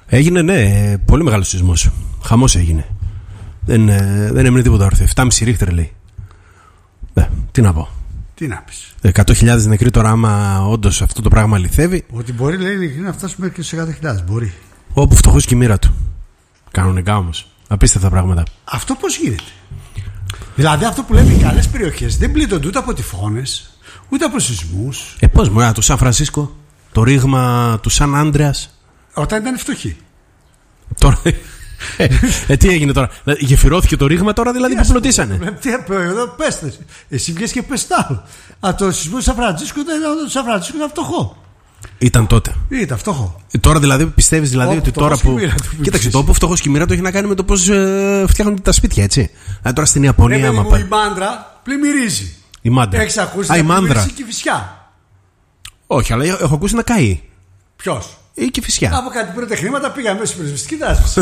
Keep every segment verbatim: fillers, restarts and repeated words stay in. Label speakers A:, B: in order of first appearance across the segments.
A: Έγινε, ναι, πολύ μεγάλο σεισμός. Χαμός έγινε. Δεν, δεν έμεινε τίποτα όρθιο. επτά κόμμα πέντε ρίχτερ λέει. Ε, τι να πω.
B: Τι να πεις.
A: εκατό χιλιάδες νεκροί τώρα, άμα όντως αυτό το πράγμα αληθεύει.
B: Ότι μπορεί, λέει, να φτάσουμε μέχρι και στους εκατό χιλιάδες. Μπορεί.
A: Όπου φτωχός και η μοίρα του. Κανονικά όμως. Απίστευτα πράγματα.
B: Αυτό πώς γίνεται. Δηλαδή αυτό που λέμε οι καλές περιοχές δεν πλήττονται ούτε από τυφώνες, ούτε από σεισμούς.
A: Ε, πώς μου, το Σαν Φρανσίσκο, το ρήγμα του Σαν Άντρεας.
B: Όταν ήταν φτωχοί.
A: Τώρα. ε, ε, τι έγινε τώρα. Γεφυρώθηκε το ρήγμα τώρα, δηλαδή που πλωτίσανε.
B: Τι εδώ πέστε. Εσύ βγες και πες τ' άλλο. Α, το σεισμό του Σαν Φρανσίσκο ήταν φτωχό.
A: Ήταν τότε.
B: Ήταν φτωχό.
A: Ε, τώρα δηλαδή πιστεύεις δηλαδή ότι τώρα που.
B: Του
A: Κοίταξε, το όπου φτωχός και η μοίρα του έχει να κάνει με το πώς ε, φτιάχνουν τα σπίτια, έτσι. Ε, τώρα στην Ιαπωνία.
B: Ναι,
A: άμα
B: μου, η μάντρα πλημμυρίζει.
A: Η μάντρα.
B: Έχεις ακούσει
A: Α,
B: να
A: η μάνδρα.
B: πλημμυρίζει η Κηφισιά.
A: Όχι, αλλά έχω ακούσει να καεί.
B: Ποιος?
A: Η Κηφισιά.
B: Από κάτι πρώτα χρήματα πήγαμε στην πυροσβεστική τάση.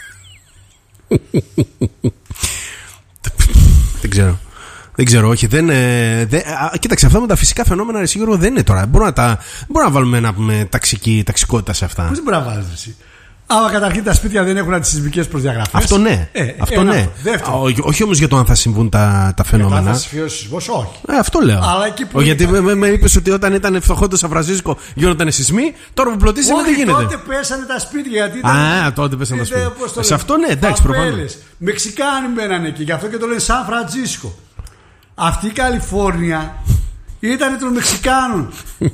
A: Δεν ξέρω. Δεν ξέρω, όχι. Δεν, ε, δεν, α, κοίταξε, αυτά με τα φυσικά φαινόμενα, ρε Σίγουρο, δεν είναι τώρα. Μπορούμε να, τα, μπορούμε να βάλουμε ένα πούμε, ταξική, ταξικότητα σε αυτά.
B: Πώς μπορεί να βάλεις εσύ. Άμα καταρχήν τα σπίτια δεν έχουν τις σεισμικές προδιαγραφές.
A: Αυτό ναι.
B: Ε,
A: αυτό
B: ένα,
A: ναι.
B: Α,
A: όχι, όχι όμως για το αν θα συμβούν τα, τα φαινόμενα.
B: Αν θα συμβεί ο σεισμός, όχι.
A: Ε, αυτό λέω.
B: Αλλά εκεί που
A: ο, γιατί με, με, με είπες ότι όταν ήταν φτωχό το Σαν Φρανσίσκο γίνονταν σεισμοί, τώρα που πλωτήσανε δεν γίνεται.
B: Τότε πέσανε τα σπίτια. Γιατί ήταν,
A: Α, τότε πέσανε τα σπίτια. Σε αυτό ναι, εντάξει, προφανώς.
B: Μεξικάνοι μένανε εκεί, γι' αυτό και το λένε Σαν Φρανσίσκο. Αυτή η Καλιφόρνια ήταν των Μεξικάνων.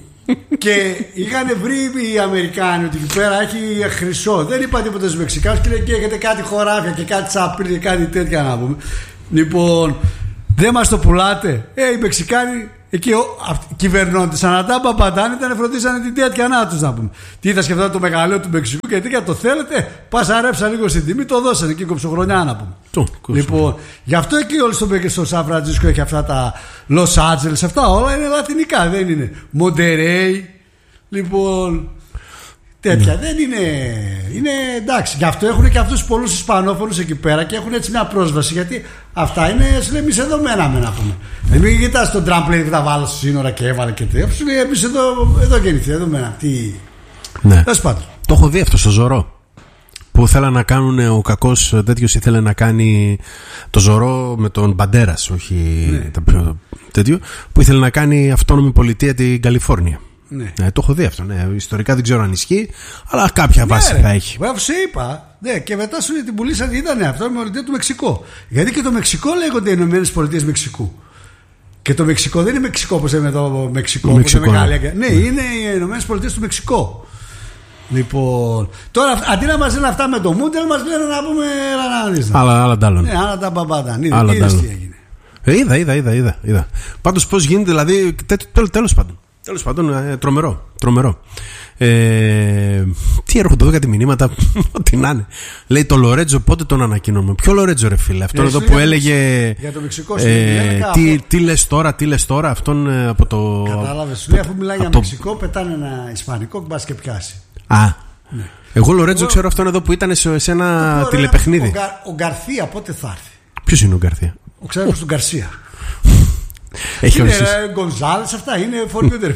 B: Και είχαν βρει οι Αμερικάνοι ότι εκεί πέρα έχει χρυσό. Δεν είπα τίποτα στους Μεξικάνους και λέει και έχετε κάτι χωράφια και κάτι τσαπίρ και κάτι τέτοια να πούμε. Λοιπόν, δεν μας το πουλάτε. Ε, οι Μεξικάνοι εκεί κυβερνώντες ανατά παπαντάνε ήταν φροντίσανε την τέτοια να τους να πούμε. Τι θα σκεφτόταν το μεγαλείο του Μεξικού και τέτοια το θέλετε. Πασαρέψα λίγο στην τιμή, το δώσανε εκεί κοψοχρονιά να πούμε. Το, λοιπόν, γι' αυτό εκεί όλοι στο, στο Σαν Φρανσίσκο έχει αυτά τα Los Angeles, αυτά όλα είναι λατινικά, δεν είναι Monterey. Λοιπόν, τέτοια δεν είναι. Είναι εντάξει. Γι' αυτό έχουν και αυτούς πολλούς Ισπανόφωνους εκεί πέρα και έχουν έτσι μια πρόσβαση. Γιατί αυτά είναι, σου λέει, εμείς εδώ μέναμε να πούμε. Δεν μην κοιτάς τον Τραμπ λέει θα βάλω στη σύνορα και έβαλε και τέτοια. Σου λέει εμείς εδώ, εδώ γεννηθεί, εδώ μέναμε. Τι.
A: Ναι.
B: Το
A: έχω δει αυτό στο Ζωρό. Που θέλανε να κάνουν, ο κακός τέτοιος ήθελε να κάνει το Ζωρό με τον Μπαντέρας, όχι
B: ναι.
A: το, τέτοιο, που ήθελε να κάνει αυτόνομη πολιτεία την Καλιφόρνια.
B: Ναι.
A: Ναι, το έχω δει αυτό. Ναι. Ιστορικά δεν ξέρω αν ισχύει, αλλά κάποια ναι, βάση
B: ρε,
A: θα έχει.
B: Βέβαια, σου είπα. Ναι, και μετά σου την πουλήσαν, ήταν αυτό με πολιτεία του Μεξικού. Γιατί και το Μεξικό λέγονται οι Ηνωμένες Πολιτείες Μεξικού. Και το Μεξικό δεν είναι Μεξικό όπως είναι το Μεξικό.
A: Μεξικό
B: είναι
A: ναι.
B: ναι, ναι, είναι οι Ηνωμένες Πολιτείες του Μεξικού. Λοιπόν, τώρα αντί να μας λένε αυτά με το Μούντελ, μας λένε να πούμε έλα να δεις.
A: Άλλα, άλλα τάλλον.
B: Ναι, άλλα τα μπαμπάτα.
A: Είδες
B: τι έγινε.
A: Ε, είδα, είδα, είδα, είδα, είδα. Πάντως πώς γίνεται, δηλαδή, τέλος, τέλος πάντων. Τέλος πάντων, ε, τρομερό, τρομερό. Ε, τι έρχονται εδώ κάτι μηνύματα, ό,τι να είναι. Λέει το Λορέτζο, πότε τον ανακοινώνουμε. Ποιο Λορέτζο, ρε φίλε, αυτόν εδώ που έλεγε.
B: Για το Μεξικό,
A: ε, τι, τι λες τώρα, τι λες τώρα, αυτόν ε, από το.
B: Κατάλαβες, σου λέει αφού μιλάει για Μεξικό, πετάνε ένα Ισπανικό και μπας και πιάσει.
A: Α. Ναι. Εγώ Λορέτζο ξέρω αυτόν εδώ που ήταν σε, σε ένα τηλεπαιχνίδι.
B: Ο, Γκαρ, ο Γκαρθία πότε θα έρθει.
A: Ποιος είναι ο Γκαρθία?
B: Ο ξάδερφος του Γκαρσία.
A: Έχει
B: είναι Γκονζάλες, αυτά είναι φορμιούτερ.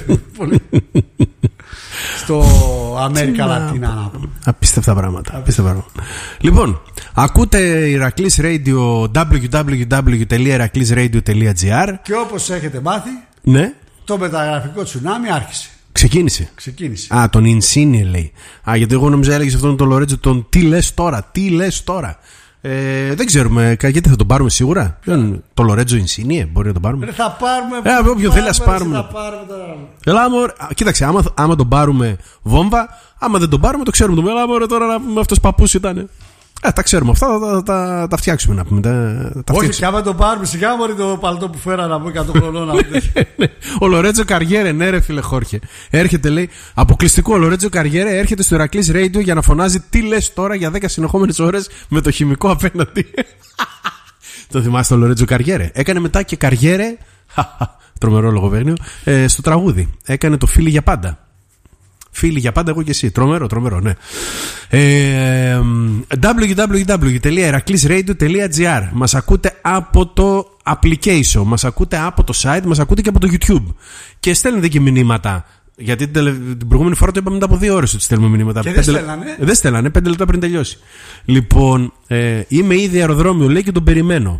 B: Στο Αμέρικα Λατίνα να πούμε.
A: Απίστευτα πράγματα, απίστευτα πράγματα. Λοιπόν, ακούτε Ηρακλής Radio double-u double-u double-u τελεία ηρακλής radio τελεία gr.
B: Και όπως έχετε μάθει,
A: ναι.
B: Το μεταγραφικό τσουνάμι άρχισε.
A: Ξεκίνησε.
B: Ξεκίνησε.
A: Α, τον Ινσίνι λέει. Α, γιατί εγώ νόμιζα έλεγε αυτόν τον Λορέτζο τον τι λες τώρα, τι λες τώρα. Ε, δεν ξέρουμε, γιατί θα τον πάρουμε σίγουρα. Yeah. Το Λορέτζο Ινσίνι, μπορεί να τον πάρουμε.
B: Ε, θα πάρουμε.
A: Ε, όποιο θέλει, ας πάρουμε.
B: Θα πάρουμε τώρα.
A: Ελά, μωρέ, κοίταξε, άμα, άμα τον πάρουμε βόμβα, άμα δεν τον πάρουμε, το ξέρουμε. Το έλα, μωρέ, τώρα με αυτός παππούς ήταν. Ε, τα ξέρουμε αυτά, τα, τα, τα, τα φτιάξουμε να πούμε. Τα, τα
B: όχι, και άμα το πάρουμε, σιγά μωρέ το παλτό που φέρα να πούμε εκατό χρονών.
A: Ο Λορέτζο Καριέρε, ναι, ρε φίλε Χόρχε. Έρχεται, λέει, αποκλειστικό. Ο Λορέτζο Καριέρε έρχεται στο Ηρακλής Radio για να φωνάζει τι λες τώρα για δέκα συνεχόμενες ώρες με το χημικό απέναντι. Το θυμάστε το Λορέτζο Καριέρε? Έκανε μετά και Καριέρε, τρομερό λογοβαίνιο, ε, στο τραγούδι. Έκανε το Φίλοι για πάντα. Φίλοι για πάντα, εγώ και εσύ. Τρομερό, τρομερό, ναι. Ε, double-u double-u double-u τελεία ηρακλής radio τελεία gr. Μας ακούτε από το application, μας ακούτε από το site, μας ακούτε και από το YouTube. Και στέλνετε και μηνύματα Γιατί την προηγούμενη φορά το είπαμε μετά από δύο ώρες ότι στέλνουμε μηνύματα.
B: Και δεν στέλνανε.
A: Δεν στέλνανε, πέντε λεπτά πριν τελειώσει. Λοιπόν, ε, είμαι ήδη αεροδρόμιο, λέει, και τον περιμένω.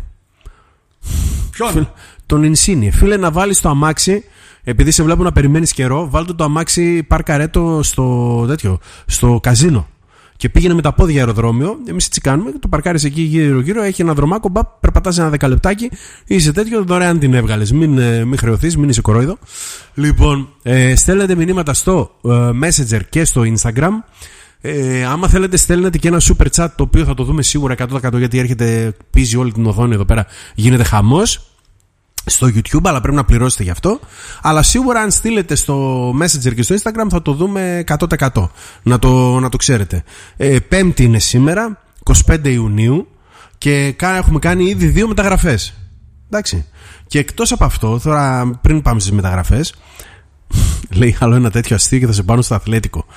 B: Ποιον?
A: Τον Ινσίνη. Φίλε, να βάλεις το αμάξι, επειδή σε βλέπω να περιμένεις καιρό, βάλτε το αμάξι, πάρκαρέ το στο, τέτοιο, στο καζίνο. Και πήγαινε με τα πόδια αεροδρόμιο. Εμείς έτσι κάνουμε. Το παρκάρεις εκεί γύρω-γύρω. Έχει ένα δρομάκο. Μπα, περπατάς ένα δεκαλεπτάκι. Είσαι τέτοιο. Δωρεάν την έβγαλες. Μην, μην χρεωθείς, μην είσαι κορόιδο. Λοιπόν, ε, στέλνετε μηνύματα στο ε, Messenger και στο Instagram. Ε, άμα θέλετε, στέλνετε και ένα super chat, το οποίο θα το δούμε σίγουρα εκατό τοις εκατό, γιατί έρχεται, πίζει όλη την οθόνη εδώ πέρα. Γίνεται χαμός στο YouTube, αλλά πρέπει να πληρώσετε γι' αυτό. Αλλά σίγουρα αν στείλετε στο Messenger και στο Instagram θα το δούμε εκατό τοις εκατό. Να το, να το ξέρετε. Ε, Πέμπτη είναι σήμερα, εικοστή πέμπτη Ιουνίου, και έχουμε κάνει ήδη δύο μεταγραφές. Εντάξει. Και εκτός από αυτό, τώρα πριν πάμε στις μεταγραφές, λέει άλλο ένα τέτοιο αστείο και θα σε πάνω στο Αθλέτικο.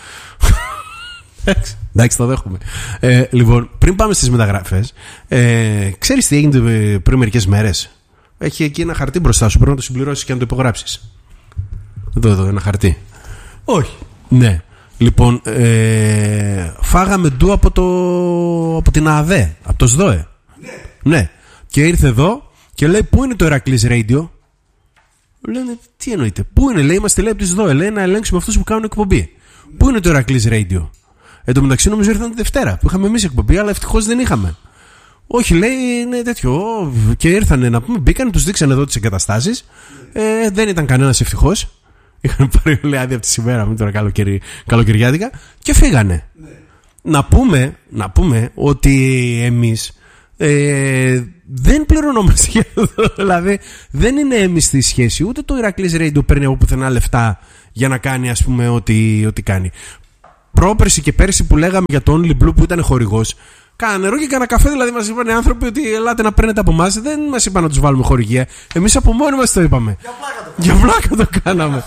A: Εντάξει, το δέχομαι. Ε, λοιπόν, πριν πάμε στις μεταγραφές, ε, ξέρεις τι έγινε πριν μερικές μέρες? Έχει εκεί ένα χαρτί μπροστά σου, πρέπει να το συμπληρώσεις και να το υπογράψεις. Εδώ, εδώ, ένα χαρτί.
B: Όχι.
A: Ναι. Λοιπόν, ε, φάγαμε ντου από, το, από την ΑΔΕ, από το ΣΔΟΕ.
B: Ναι.
A: Ναι. Και ήρθε εδώ και λέει, πού είναι το Ηρακλής Radio? Λένε, τι εννοείται? Πού είναι? Λέει, είμαστε, λέει, από τη ΣΔΟΕ. Λέει, να ελέγξουμε αυτούς που κάνουν εκπομπή. Πού είναι το Ηρακλής Radio? Εν τω μεταξύ, νομίζω ήρθαν τη Δευτέρα που είχαμε εμείς εκπομπή, αλλά ευτυχώς δεν είχαμε. Όχι, λέει, είναι τέτοιο. Και ήρθανε να πούμε, μπήκαν, τους δείξανε εδώ τις εγκαταστάσεις. Ε, δεν ήταν κανένας ευτυχώς. Είχαν πάρει όλη άδεια από τη σημέρα, μην τώρα καλοκαιρι... καλοκαιριάτικα, και φύγανε. Ναι. Να πούμε, να πούμε ότι εμείς ε, δεν πληρωνόμαστε για αυτό. Δηλαδή, δεν είναι έμισθη σχέση. Ούτε το Ηρακλής Radio παίρνει από πουθενά λεφτά για να κάνει, ας πούμε, ό,τι, ό,τι κάνει. Πρόπερση και πέρσι που λέγαμε για το Only Blue που ήταν χορηγός, κάνα νερό και κάνα καφέ, δηλαδή μας είπαν οι άνθρωποι ότι ελάτε να παίρνετε από εμάς. Δεν μας είπαν να τους βάλουμε χορηγία. Εμείς από μόνοι μας το είπαμε.
B: Για πλάκα το,
A: Για πλάκα το κάναμε.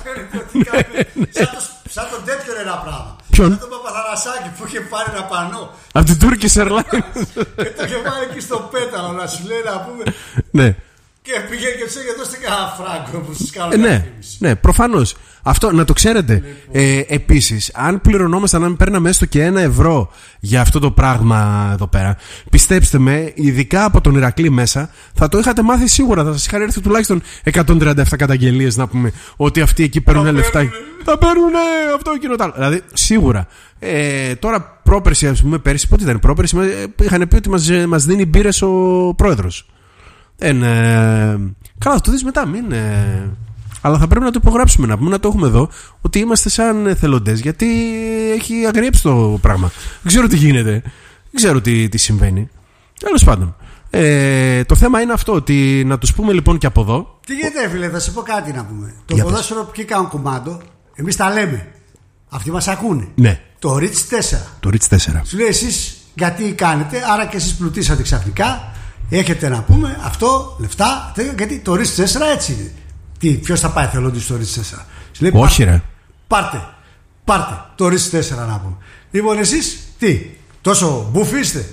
B: Σαν τον τέτοιο ένα πράγμα.
A: Ποιον?
B: Σαν τον Παπαθανασάκη που είχε πάρει ένα πανό
A: Από την Turkish Airlines.
B: και το είχε βάλει εκεί στο πέταλο να σου λέει να πούμε.
A: Ναι.
B: Και πήγε και του είχε δώσει κανένα φράγκο που σας κάνω.
A: Ε, ναι, ναι, προφανώς. Αυτό να το ξέρετε. Ε, επίσης, αν πληρωνόμασταν, αν παίρναμε έστω και ένα ευρώ για αυτό το πράγμα εδώ πέρα, πιστέψτε με, ειδικά από τον Ηρακλή μέσα, θα το είχατε μάθει σίγουρα. Θα σας είχαν έρθει τουλάχιστον εκατόν τριάντα επτά καταγγελίες να πούμε ότι αυτοί εκεί παίρνουν λεφτά. Θα παίρνουν αυτό εκείνο το άλλο. Δηλαδή, σίγουρα. Ε, τώρα, πρόπερση, ας πούμε, πέρσι, πότε ήταν πρόπερση, είχαν πει ότι μας, μας δίνει μπύρες ο πρόεδρος. Ε, ε, καλά, θα το δεις μετά, μην. Ε, αλλά θα πρέπει να το υπογράψουμε, να πούμε, να το έχουμε εδώ, ότι είμαστε σαν θελοντές, γιατί έχει αγριέψει το πράγμα. Δεν ξέρω τι γίνεται, δεν ξέρω τι, τι συμβαίνει. Τέλος πάντων. Ε, το θέμα είναι αυτό, ότι να τους πούμε λοιπόν και από εδώ.
B: Τι γίνεται, φίλε, θα σε πω κάτι να πούμε. Το ποδόσφαιρο που κάνουν κομμάτο, εμείς τα λέμε. Αυτοί μας ακούνε.
A: Ναι.
B: Το Ritz τέσσερα.
A: Το Ritz τέσσερα.
B: Σου λέει εσείς γιατί κάνετε, άρα και εσείς πλουτίσατε ξαφνικά. Έχετε να πούμε αυτό, λεφτά, γιατί το Ritz τέσσερα έτσι είναι. Τι, ποιος θα πάει θελόντης στο Ritz τέσσερα? Λέει,
A: όχι,
B: πάρτε,
A: ρε.
B: Πάρτε, πάρτε το Ritz τέσσερα να πούμε. Λοιπόν, εσείς τι, τόσο μπουφ είστε?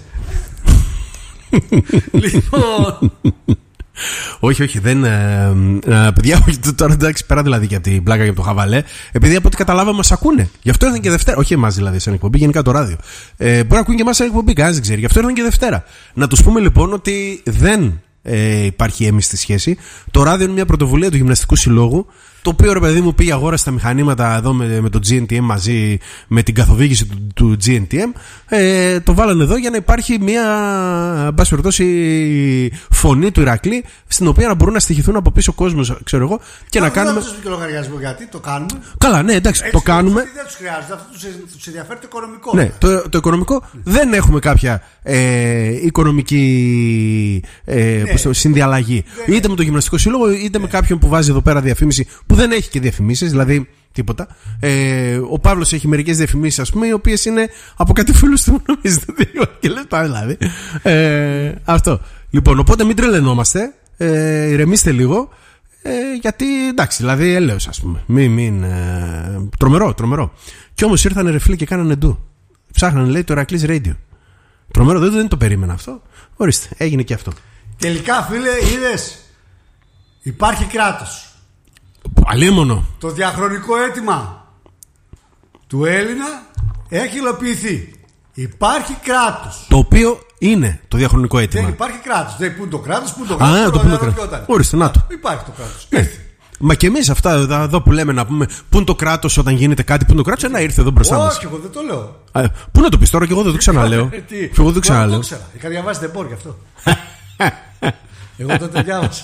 B: Λοιπόν.
A: Όχι, όχι, δεν. Ε, ε, παιδιά, όχι, τώρα εντάξει, πέρα δηλαδή για την πλάκα και από το χαβαλέ. Επειδή από ό,τι καταλάβαμε μας ακούνε. Γι' αυτό ήρθαν και Δευτέρα. Όχι εμάς δηλαδή, σαν εκπομπή, γενικά το ράδιο. Ε, μπορεί να ακούνε και εμάς σαν εκπομπή, κανένας δεν ξέρει. Γι' αυτό ήρθαν και Δευτέρα. Να τους πούμε λοιπόν ότι δεν ε, υπάρχει έμιστη σχέση. Το ράδιο είναι μια πρωτοβουλία του Γυμναστικού Συλλόγου. Το οποίο, ρε παιδί μου, πήγε αγόρασε τα μηχανήματα εδώ με, με το τζι εν τι εμ μαζί με την καθοδήγηση του, του τζι εν τι εμ. Ε, το βάλανε εδώ για να υπάρχει μια, εν πάση περιπτώσει, φωνή του Ηρακλή, στην οποία να μπορούν να στοιχηθούν από πίσω κόσμος, ξέρω εγώ, και να κάνουμε.
B: Δεν θα τους λογαριασμό γιατί το κάνουμε.
A: Καλά, ναι, εντάξει,
B: έτσι,
A: το κάνουμε.
B: Δεν τους χρειάζεται, αυτό τους ενδιαφέρει το οικονομικό.
A: Ναι, το, το οικονομικό mm. δεν έχουμε κάποια ε, οικονομική ε, ναι. το, συνδιαλλαγή. Ναι. Είτε με το Γυμναστικό Σύλλογο, είτε ναι. με κάποιον που βάζει εδώ πέρα διαφήμιση, που δεν έχει και διαφημίσεις, δηλαδή τίποτα. Ε, ο Παύλος έχει μερικές διαφημίσεις, ας πούμε, οι οποίες είναι από κάτι φίλους του, νομίζετε, και λεπτά δηλαδή. Ε, αυτό. Λοιπόν, οπότε μην τρελαινόμαστε, ε, ηρεμήστε λίγο, ε, γιατί εντάξει, δηλαδή έλεος, ας πούμε. Μην, μην, ε, τρομερό, τρομερό. Κι όμως ήρθανε ρε φίλοι και κάνανε ντου. Ψάχνανε, λέει, το Ηρακλής Radio. Τρομερό, δεν, δεν το περίμενα αυτό. Ορίστε, έγινε και αυτό.
B: Τελικά, φίλε, είδες, υπάρχει κράτος.
A: Αλίμονο.
B: Το διαχρονικό αίτημα του Έλληνα έχει υλοποιηθεί. Υπάρχει κράτος.
A: Το οποίο είναι το διαχρονικό αίτημα.
B: Δεν υπάρχει κράτος. Δεν πού είναι το κράτος, πού είναι το κράτος.
A: Α, το πού είναι το κράτος. Ορίστε, να το.
B: Υπάρχει το κράτος.
A: Ναι. Μα και εμείς αυτά εδώ που λέμε να πούμε πού είναι το κράτος όταν γίνεται κάτι, πού είναι το κράτος, να ήρθε εδώ μπροστά μας.
B: Όχι, εγώ δεν το λέω.
A: Α, πού να το πεις τώρα, και εγώ δεν το ξαναλέω.
B: Εγώ δεν το ξαναλέω. Είχα διαβάσει τεμπόρ γι' αυτό. Εγώ τότε διάβασα.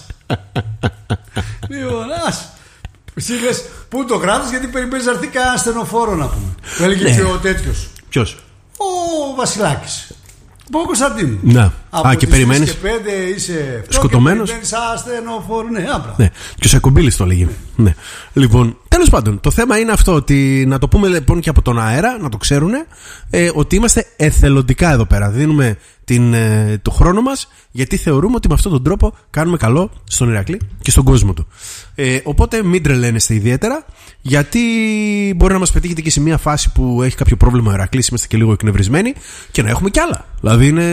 B: Λοιπόν, ας. Εσύ λες πού είναι το κράτος, γιατί περιμένεις να έρθει κανένα στενοφόρο να πούμε. Το έλεγε και ο τέτοιος.
A: Ποιος?
B: Ο Βασιλάκης. Από Κωνσταντίνου.
A: Ναι.
B: Από
A: Α, και περιμένεις.
B: Και πέντε είσαι
A: σκοτωμένος.
B: Και περιμένεις ασθενοφόρο. Ναι, άμπρα.
A: Ναι. Και ο Σακομπίλης το λέγει. Ναι. Ναι. Λοιπόν, τέλος πάντων, το θέμα είναι αυτό. Ότι να το πούμε λοιπόν και από τον αέρα, να το ξέρουν, ε, ότι είμαστε εθελοντικά εδώ πέρα. Δίνουμε την, ε, το χρόνο μας, γιατί θεωρούμε ότι με αυτόν τον τρόπο κάνουμε καλό στον Ηρακλή και στον κόσμο του. Ε, οπότε μην τρελαίνεστε ιδιαίτερα, γιατί μπορεί να μας πετύχετε και σε μια φάση που έχει κάποιο πρόβλημα ο Ηρακλής, είμαστε και λίγο εκνευρισμένοι, και να έχουμε κι άλλα. Δηλαδή είναι...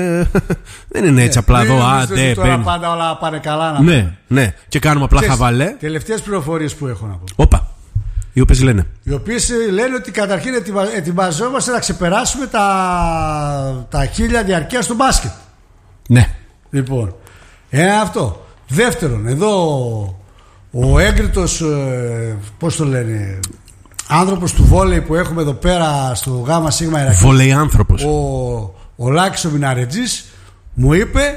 A: δεν είναι έτσι απλά εδώ.
B: Άντε, τώρα πάντα όλα πάνε καλά. Να
A: ναι, ναι, και κάνουμε απλά
B: Ξέρεις,
A: χαβαλέ.
B: Τελευταίες πληροφορίες που έχω να πω.
A: Όπα. Οι οποίες λένε.
B: Οι οποίες λένε ότι καταρχήν ετοιμαζόμαστε να ξεπεράσουμε τα, τα χίλια διαρκεία στο μπάσκετ.
A: Ναι.
B: Λοιπόν, ένα αυτό. Δεύτερον, εδώ ο έγκριτος, ε, πώς το λένε, άνθρωπος του βόλεϊ που έχουμε εδώ πέρα στο Γάμα Σίγμα Ηρακλή.
A: Βόλεϊ άνθρωπος.
B: Ο, ο Λάκης ο Μιναρετζής μου είπε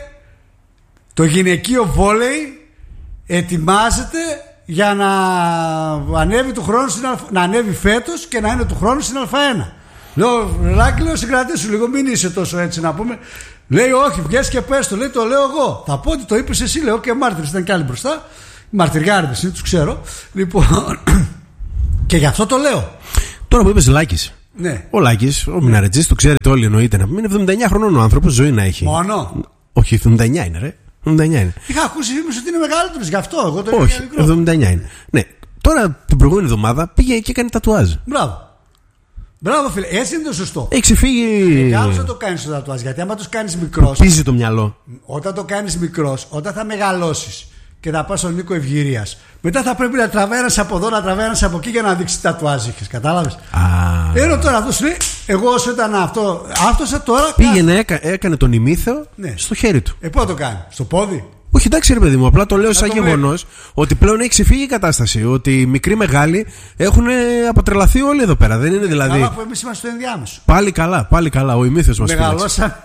B: το γυναικείο βόλεϊ ετοιμάζεται για να ανέβει του χρόνου στην αλφα, να ανέβει φέτος και να είναι του χρόνου στην Α1. Λέω, Λάκη, λέω, συγκρατήσου λίγο, μην είσαι τόσο έτσι να πούμε. Λέει, όχι, βγες και πες το. Λέει, το λέω εγώ. Θα πω ότι το είπες εσύ, λέω, και μάρτυρες ήταν κι άλλοι μπροστά. Μαρτυριάριδες είναι, τους ξέρω. Λοιπόν, και γι' αυτό το λέω.
A: Τώρα που είπες Λάκης.
B: Ναι.
A: Ο Λάκης, ο Μιναρετζής, το ξέρετε όλοι, εννοείται να πούμε. Είναι εβδομήντα εννιά χρονών ο άνθρωπος, ζωή να έχει.
B: Μόνο.
A: Όχι, εβδομήντα εννιά είναι, ρε. εβδομήντα εννιά είναι.
B: Είχα ακούσει φήμες ότι είναι μεγαλύτερος, γι' αυτό. Εγώ το
A: όχι, εβδομήντα εννιά είναι. Ναι. Τώρα την προηγούμενη εβδομάδα πήγε και έκανε τατουάζ.
B: Μπράβο. Μπράβο, φίλε, έτσι είναι το σωστό.
A: Έχει ξεφύγει.
B: Κάπως θα το κάνεις το τατουάζ, γιατί άμα το κάνεις μικρός.
A: Πίζει το μυαλό.
B: Όταν το κάνεις μικρός, όταν θα μεγαλώσεις και θα πας στον Νίκο Ευγυρίας, μετά θα πρέπει να τραβέρας από εδώ, να τραβέρας από εκεί για να δείξει τατουάζ είχες. Κατάλαβες. Ενώ τώρα αυτό σου λέει, εγώ όσο ήταν αυτό, αυτό τώρα.
A: Πήγαινε, έκα, έκανε τον ημίθεο ναι. στο χέρι του.
B: Ε, πού το κάνει, στο πόδι.
A: Όχι, εντάξει, ρε παιδί μου, απλά το λέω σαν γεγονός ότι πλέον έχει ξεφύγει η κατάσταση. Ότι οι μικροί μεγάλοι έχουν αποτρελαθεί όλοι εδώ πέρα. Δεν είναι δηλαδή.
B: Καλά που εμείς είμαστε στο ενδιάμεσο.
A: Πάλι καλά, πάλι καλά. Ο ημίθεος μας
B: μεγαλώσα.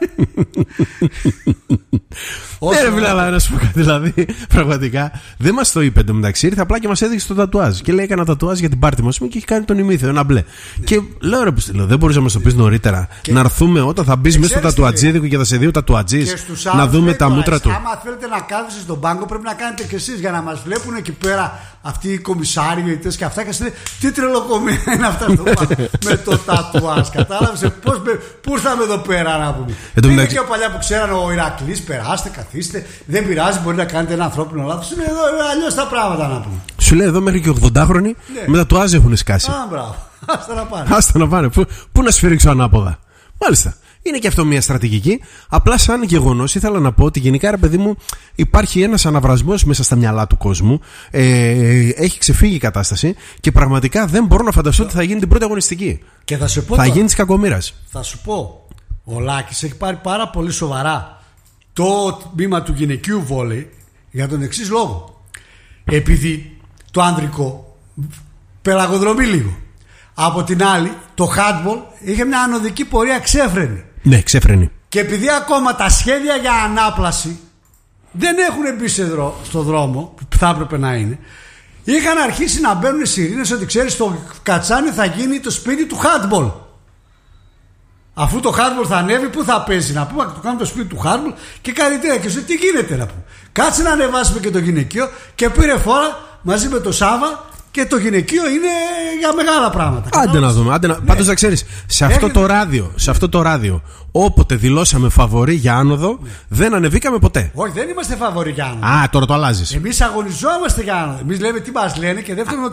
A: Ναι, ρε φίλε, αλλά να σου πω κάτι. Δηλαδή, πραγματικά δεν μας το είπε εντωμεταξύ. Ήρθε απλά και μας έδειξε το τατουάζ. Και λέει: έκανα τατουάζ για την πάρτι μας και έχει κάνει τον ημίθεο, ένα μπλε. Και λέω: ρε πιστεύω, δεν μπορείς να μας το πεις νωρίτερα. Να έρθουμε όταν θα μπει μέσα στο τατουατζίδικο και θα σε δει ο τατουατζής να δούμε τα μούτρα του.
B: Άμα θέλετε να κάθεστε στον πάγκο, πρέπει να κάνετε κι εσείς για να μας βλέπουν εκεί πέρα αυτοί οι κομισάριοι διαιτητές και αυτά. Και σας λέει: τι τρελοκομεία είναι αυτά στο πάγκο με το τατουάζ. Κατάλαβε πού ήρθαμε εδώ πέρα να πούμε. Δεν είναι και παλιά που ξέραν ο Ηρακλής, περάστε, καθίστε. Δεν πειράζει, μπορεί να κάνετε ένα ανθρώπινο λάθος. Είναι εδώ αλλιώς τα πράγματα να πούμε.
A: Σου λέει εδώ μέχρι και ογδοντάχρονοι ναι. με τατουάζ έχουν σκάσει.
B: Α, μπράβο. Άστα να πάνε.
A: Άστα να πάνε. Πού, πού να σφυρίξω ανάποδα. Μάλιστα. Είναι και αυτό μια στρατηγική. Απλά σαν γεγονός ήθελα να πω ότι γενικά, ρε παιδί μου, υπάρχει ένας αναβρασμός μέσα στα μυαλά του κόσμου. Ε, έχει ξεφύγει η κατάσταση και πραγματικά δεν μπορώ να φανταστώ ότι θα γίνει την πρώτη αγωνιστική.
B: Και θα σου πω.
A: Θα τώρα, γίνει της κακομοίρας.
B: Θα σου πω. Ο Λάκης έχει πάρει πάρα πολύ σοβαρά το τμήμα του γυναικείου βόλεϊ για τον εξής λόγο. Επειδή το άνδρικο πελαγοδρομεί λίγο. Από την άλλη, το handball είχε μια ανωδική πορεία ξέφρενη.
A: Ναι, ξέφρενη.
B: Και επειδή ακόμα τα σχέδια για ανάπλαση δεν έχουν μπει σε δρό, στο δρόμο που θα έπρεπε να είναι, είχαν αρχίσει να μπαίνουν σιρήνες ότι ξέρεις, το Κατσάνι θα γίνει το σπίτι του handball. Αφού το handball θα ανέβει, πού θα παίζει, να πούμε, το κάνουμε το σπίτι του handball και κάτι τέτοιο. Και σου τι γίνεται να πούμε. Κάτσε να ανεβάσουμε και το γυναικείο και πήρε φόρα μαζί με το Σάβα. Και το γυναικείο είναι για μεγάλα πράγματα.
A: Άντε να δούμε. Άντε να... Ναι. Πάντως να ξέρεις, σε αυτό, το ράδιο, σε αυτό το ράδιο, όποτε δηλώσαμε φαβορί για άνοδο, ναι. δεν ανεβήκαμε ποτέ.
B: Όχι, δεν είμαστε φαβορί για άνοδο.
A: Α, τώρα το αλλάζεις.
B: Εμείς αγωνιζόμαστε για άνοδο. Εμείς λέμε τι μας λένε και δεύτερον ότι